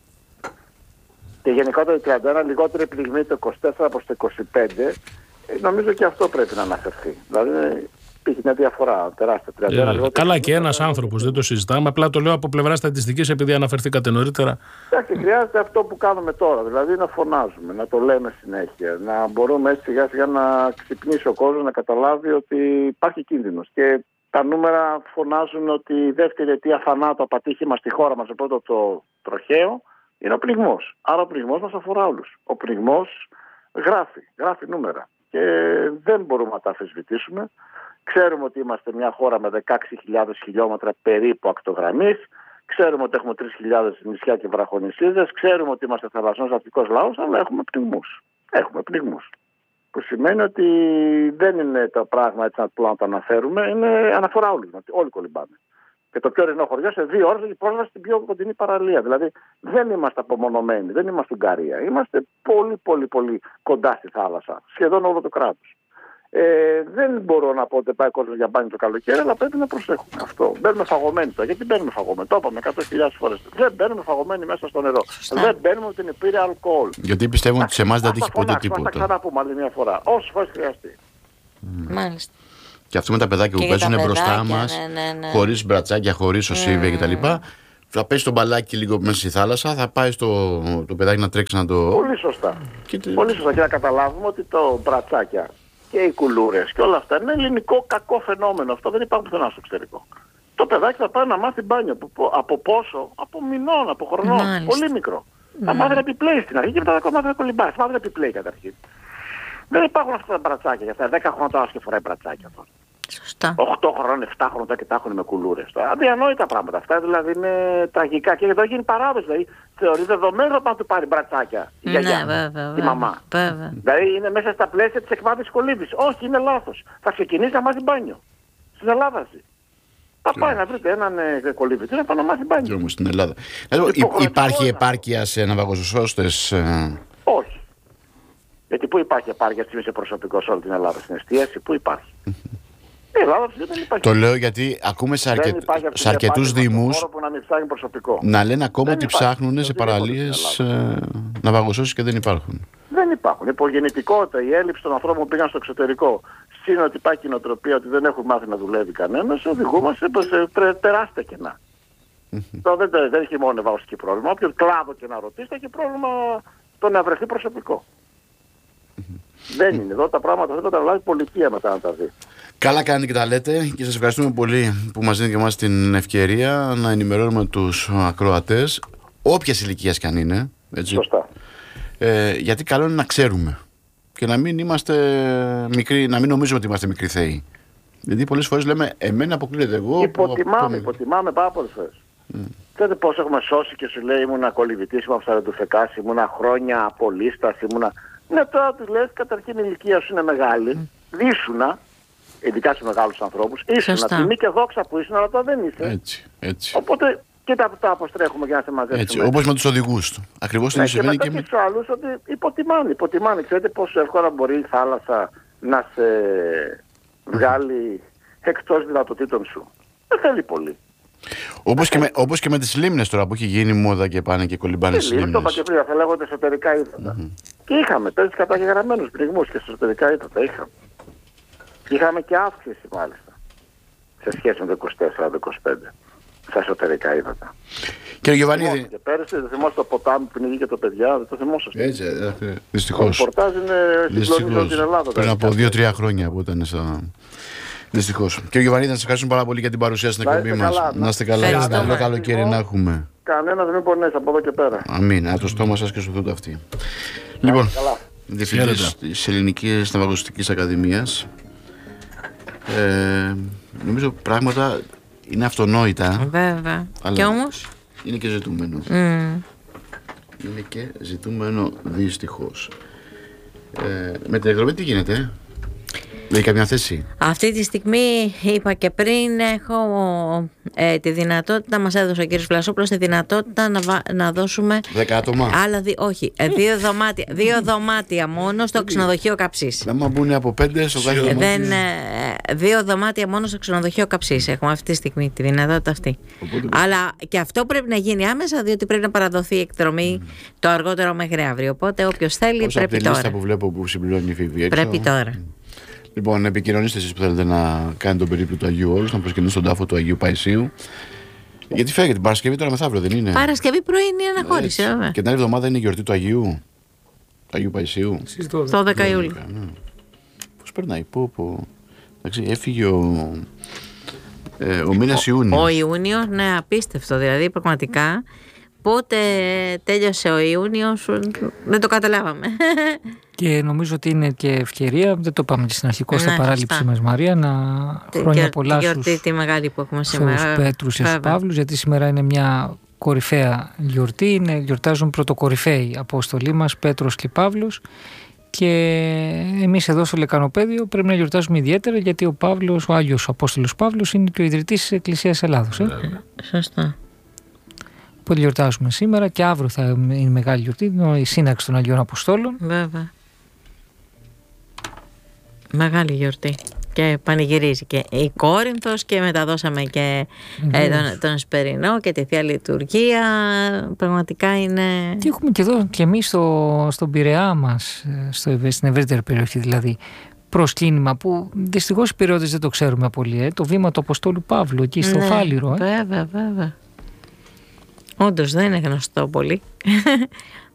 [SPEAKER 6] Και γενικότερα το τριάντα ένα, λιγότερη πληγμή το είκοσι τέσσερα προς το είκοσι πέντε, νομίζω και αυτό πρέπει να αναφερθεί. Δηλαδή υπήρχε μια διαφορά τεράστια. τριάντα ένα,
[SPEAKER 2] ε, καλά, και ένας άνθρωπος, δεν το συζητάμε. Απλά το λέω από πλευρά στατιστικής, επειδή αναφερθήκατε νωρίτερα.
[SPEAKER 6] Εντάξει, χρειάζεται αυτό που κάνουμε τώρα. Δηλαδή να φωνάζουμε, να το λέμε συνέχεια. Να μπορούμε έτσι σιγά σιγά να ξυπνήσει ο κόσμος, να καταλάβει ότι υπάρχει κίνδυνος. Και τα νούμερα φωνάζουν ότι η δεύτερη αιτία θανάτου από ατύχημα στη χώρα μας, το πρώτο το τροχαίο, είναι ο πνιγμός. Άρα ο πνιγμός μας αφορά όλους. Ο πνιγμός γράφει, γράφει νούμερα. Και δεν μπορούμε να τα αμφισβητήσουμε. Ξέρουμε ότι είμαστε μια χώρα με δεκαέξι χιλιάδες χιλιόμετρα περίπου ακτογραμμής. Ξέρουμε ότι έχουμε τρεις χιλιάδες νησιά και βραχονησίδες. Ξέρουμε ότι είμαστε θαλασσινός ναυτικός λαός, αλλά έχουμε πνιγμούς. Έχουμε πνιγμούς. Που σημαίνει ότι δεν είναι το πράγμα έτσι απλά να το αναφέρουμε, είναι αναφορά όλοι. Όλοι κολυμπάμε. Και το πιο ορεινό χωριό σε δύο ώρες έχει πρόσβαση στην πιο κοντινή παραλία. Δηλαδή δεν είμαστε απομονωμένοι, δεν είμαστε Ουγγαρία. Είμαστε πολύ πολύ πολύ κοντά στη θάλασσα. Σχεδόν όλο το κράτος. Ε, δεν μπορώ να πω ότι πάει κόσμο για μπάνιο το καλοκαίρι, αλλά πρέπει να προσέχουμε αυτό. Μπαίνουμε φαγωμένοι τώρα. Γιατί μπαίνουμε φαγωμένοι? Το είπαμε εκατό χιλιάδες φορές. Δεν μπαίνουμε φαγωμένοι μέσα στο νερό. Σωστά. Δεν μπαίνουμε ότι την πήρε αλκοόλ.
[SPEAKER 5] Γιατί πιστεύουν ότι σε εμάς δεν τύχει ποτέ τίποτα.
[SPEAKER 6] Θα τα ξαναπούμε άλλη μια φορά. Όσες φορές χρειαστεί.
[SPEAKER 4] Mm. Μάλιστα.
[SPEAKER 5] Και αυτό με τα παιδάκια
[SPEAKER 4] και
[SPEAKER 5] που παίζουν μπροστά
[SPEAKER 4] ναι,
[SPEAKER 5] μας,
[SPEAKER 4] ναι, ναι, ναι.
[SPEAKER 5] χωρίς μπρατσάκια, χωρίς οσίβια mm. κτλ. Θα πέσει το μπαλάκι λίγο μέσα στη θάλασσα, θα πάει στο το παιδάκι να τρέξει να το.
[SPEAKER 6] Πολύ σωστά. Και... Πολύ σωστά. Και να καταλάβουμε ότι το μπρατσάκια και οι κουλούρες και όλα αυτά είναι ελληνικό κακό φαινόμενο. Αυτό δεν υπάρχει πουθενά στο εξωτερικό. Το παιδάκι θα πάει να μάθει μπάνιο. Από, από πόσο? Από μηνών, από χρονών. Μάλιστα. Πολύ μικρό. Mm. Θα μάθει να επιπλέει στην αρχή και μετά θα μάθει να κολυμπάει. Θα μάθει να επιπλέει καταρχήν. Δεν υπάρχουν αυτά τα μπρατσάκια για αυτά. δέκα χρόνια τώρα και φοράει μπρατσάκια τώρα.
[SPEAKER 4] Σωστά.
[SPEAKER 6] οκτώ χρόνων, επτά χρόνων και τα έχουν με κουλούρες. Αδιανόητα πράγματα αυτά, δηλαδή είναι τραγικά. Και εδώ γίνει παράδοση. Δηλαδή θεωρεί δεδομένο να του πάρει μπρατσάκια η γιαγιά,
[SPEAKER 4] ναι, βέβαια,
[SPEAKER 6] η μαμά.
[SPEAKER 4] Βέβαια.
[SPEAKER 6] Δηλαδή είναι μέσα στα πλαίσια της εκμάθησης κολύμπης. Όχι, είναι λάθος. Θα ξεκινήσει να μάθει μπάνιο. Στην Ελλάδα ζει. Θα πάει να βρείτε έναν ε, κολύμπη να πάει να μάθει μπάνιο.
[SPEAKER 5] Και όμως στην Ελλάδα. Δηλαδή, υπάρχει επάρκεια σε ναυαγοσώστες? Ε...
[SPEAKER 6] Όχι. Γιατί πού υπάρχει επάρκεια σε προσωπικό σε όλη την Ελλάδα? Στην εστίαση, πού υπάρχει? Ελλάδα,
[SPEAKER 5] το λέω γιατί ακούμε σε, αρκε... σε αρκετούς δήμους να, να λένε ακόμα δεν ότι υπάρχει. Ψάχνουν σε παραλίες ε, ναυαγοσώσεις και δεν υπάρχουν.
[SPEAKER 6] Δεν υπάρχουν. Η υπογεννητικότητα, η έλλειψη των ανθρώπων που πήγαν στο εξωτερικό, σύν ότι υπάρχει η νοοτροπία ότι δεν έχουν μάθει να δουλεύει κανένας, οδηγούμαστε σε τεράστια κενά. Το δεν, δεν έχει μόνο ναυαγωστική πρόβλημα. Όποιο κλάδο και να ρωτήσετε, έχει πρόβλημα το να βρεθεί προσωπικό. Δεν είναι. Εδώ τα πράγματα θα τα λάβει η πολιτεία μετά να τα δει.
[SPEAKER 5] Καλά κάνετε και τα λέτε και σας ευχαριστούμε πολύ που μας δίνετε και εμάς την ευκαιρία να ενημερώνουμε τους ακροατές, όποιας ηλικίας κι αν είναι. Έτσι.
[SPEAKER 6] Σωστά.
[SPEAKER 5] Ε, γιατί καλό είναι να ξέρουμε και να μην είμαστε μικροί, να μην νομίζουμε ότι είμαστε μικροί θεοί. Γιατί πολλές φορές λέμε, εμένα αποκλείεται εγώ.
[SPEAKER 6] Υποτιμάμε, που... υποτιμάμε πάρα πολλές φορές. Mm. Ξέρετε πώς έχουμε σώσει και σου λέει ήμουνα κολυβητής, ήμουν ψαρετουφεκάς, ήμουνα χρόνια απολύστας, ήμουνα... Ναι, τώρα του λες, καταρχήν η ηλικία σου είναι μεγάλη, mm. δίσουνα, ειδικά στους μεγάλους ανθρώπους. Ήσουν τιμή και δόξα που ήσουν, αλλά τώρα δεν είσαι.
[SPEAKER 5] Έτσι, έτσι.
[SPEAKER 6] Οπότε και τα, τα αποστρέχουμε για να σε μαζέψουμε.
[SPEAKER 5] Έτσι, όπως με τους οδηγούς του. Ακριβώς το
[SPEAKER 6] ναι,
[SPEAKER 5] συμβαίνει
[SPEAKER 6] και,
[SPEAKER 5] και με
[SPEAKER 6] τους άλλους ότι υποτιμάνε, υποτιμάνε. Ξέρετε πόσο εύκολα μπορεί η θάλασσα να σε βγάλει εκτός δυνατοτήτων σου. Δεν θέλει πολύ.
[SPEAKER 5] Όπως και, με, όπως και με τις λίμνες τώρα που έχει γίνει μόδα και πάνε και κολυμπάνε στις λίμνες.
[SPEAKER 6] Το είπα και πριν, θα λέγονται εσωτερικά ύδατα. Mm-hmm. Και είχαμε τέτοιους καταγεγραμμένους πνιγμούς και στα εσωτερικά ύδατα. Είχαμε. Είχαμε και αύξηση μάλιστα σε σχέση με το είκοσι τέσσερα είκοσι πέντε στα εσωτερικά ύδατα.
[SPEAKER 5] Κύριε Γιωβανίδη.
[SPEAKER 6] Και πέρυσι δεν θυμόσαστε το ποτάμι που πνιγεί και το παιδιά, δεν το θυμόσαστε.
[SPEAKER 5] Έτσι, δυστυχώς.
[SPEAKER 6] Το ρεπορτάζ είναι συγκλονιστικό στην Ελλάδα.
[SPEAKER 5] Πριν από δύο τρία χρόνια που ήταν στα... Δυστυχώς. Κύριε Γιωβανίδη, να σας ευχαριστούμε πάρα πολύ για την παρουσία στην εκπομπή μας. Να είστε καλά. Καλό καλοκαίρι να έχουμε.
[SPEAKER 6] Κανένας μην πονέσει από εδώ και πέρα.
[SPEAKER 5] Αμήν. Από το στόμα σας και στο τούτο αυτή. Λοιπόν, διευθυντής της Ελληνικής Ναυαγωστικής Ακαδημίας. Ε, νομίζω πράγματα είναι αυτονόητα.
[SPEAKER 4] Βέβαια. Και όμως
[SPEAKER 5] είναι και ζητούμενο.
[SPEAKER 4] Mm.
[SPEAKER 5] Είναι και ζητούμενο δυστυχώς. Ε, με την εκδρομή τι γίνεται? Λέει καμιά θέση?
[SPEAKER 4] Αυτή τη στιγμή, είπα και πριν, έχω ε, τη δυνατότητα, μας έδωσε ο κύριος Βλασόπουλος, τη δυνατότητα να, βα, να δώσουμε
[SPEAKER 5] δέκα άτομα.
[SPEAKER 4] Άλλα δι, όχι, ε, δύο, δωμάτια, δύο δωμάτια μόνο στο ξενοδοχείο Καψής.
[SPEAKER 5] Να μα μπουν από πέντε στο κάθε δωμάτιο.
[SPEAKER 4] Δεν, ε, δύο δωμάτια μόνο στο ξενοδοχείο Καψής. Έχουμε αυτή τη στιγμή τη δυνατότητα αυτή. Οπότε... Αλλά και αυτό πρέπει να γίνει άμεσα, διότι πρέπει να παραδοθεί η εκδρομή mm. το αργότερο μέχρι αύριο. Οπότε όποιος θέλει
[SPEAKER 5] Όσο
[SPEAKER 4] πρέπει
[SPEAKER 5] από τη
[SPEAKER 4] τώρα.
[SPEAKER 5] Λίστα που βλέπω που συμπληρώνει η Φίβη.
[SPEAKER 4] Πρέπει τώρα.
[SPEAKER 5] Λοιπόν, επικοινωνήστε εσείς που θέλετε να κάνετε τον περίπτωμα του Αγίου Όρους, να προσκυνήσετε τον τάφο του Αγίου Παϊσίου. Γιατί φεύγει την Παρασκευή τώρα μεθαύριο, δεν είναι?
[SPEAKER 4] Παρασκευή πρωί είναι αναχώρηση, βέβαια.
[SPEAKER 5] Και την άλλη εβδομάδα είναι η γιορτή του Αγίου. Του Αγίου Παϊσίου.
[SPEAKER 4] Στο δέκα Ιουλίου.
[SPEAKER 5] Ναι. Πώς περνάει, πω, πω. Εντάξει, έφυγε ο, ε, ο μήνας Ιούνιος.
[SPEAKER 4] Ο Ιούνιος, ναι, απίστευτο. Δηλαδή, πραγματικά, πότε τέλειωσε ο Ιούνιος, δεν το καταλάβαμε.
[SPEAKER 7] Και νομίζω ότι είναι και ευκαιρία, δεν το πάμε και στην αρχικό, στα ναι, παράληψη μας Μαρία, να χρόνια και, πολλά στους,
[SPEAKER 4] γιορτή, τη μεγάλη που έχουμε σήμερα.
[SPEAKER 7] στους Πέτρους και στους Παύλους, γιατί σήμερα είναι μια κορυφαία γιορτή, είναι, γιορτάζουν πρωτοκορυφαίοι απόστολοι μας, Πέτρος και Παύλος, και εμείς εδώ στο Λεκανοπαίδιο πρέπει να γιορτάζουμε ιδιαίτερα, γιατί ο Παύλος, ο Άγιος Απόστολος Παύλος, είναι και ο ιδρυτής της Εκκλησίας Ελλάδος. Ε?
[SPEAKER 4] Σωστά.
[SPEAKER 7] Οπότε γιορτάζουμε σήμερα και αύριο θα είναι μεγάλη γιορτή, η σύναξη των Αγίων Αποστόλων.
[SPEAKER 4] Βέβαια. Μεγάλη γιορτή. Και πανηγυρίζει και η Κόρινθος και μεταδώσαμε και ε, τον, τον Εσπερινό και τη Θεία Λειτουργία. Πραγματικά είναι...
[SPEAKER 7] Και έχουμε και εδώ και εμείς στο, στον Πειραιά μας, στο, στην ευρύτερη περιοχή δηλαδή, προσκύνημα που δυστυχώς οι Πειραιώτες δεν το ξέρουμε πολύ. Ε, το βήμα του Αποστόλου Παύλου εκεί στο ναι, Φάληρο. Ε.
[SPEAKER 4] Βέβαια, βέβαια. Όντως δεν είναι γνωστό πολύ.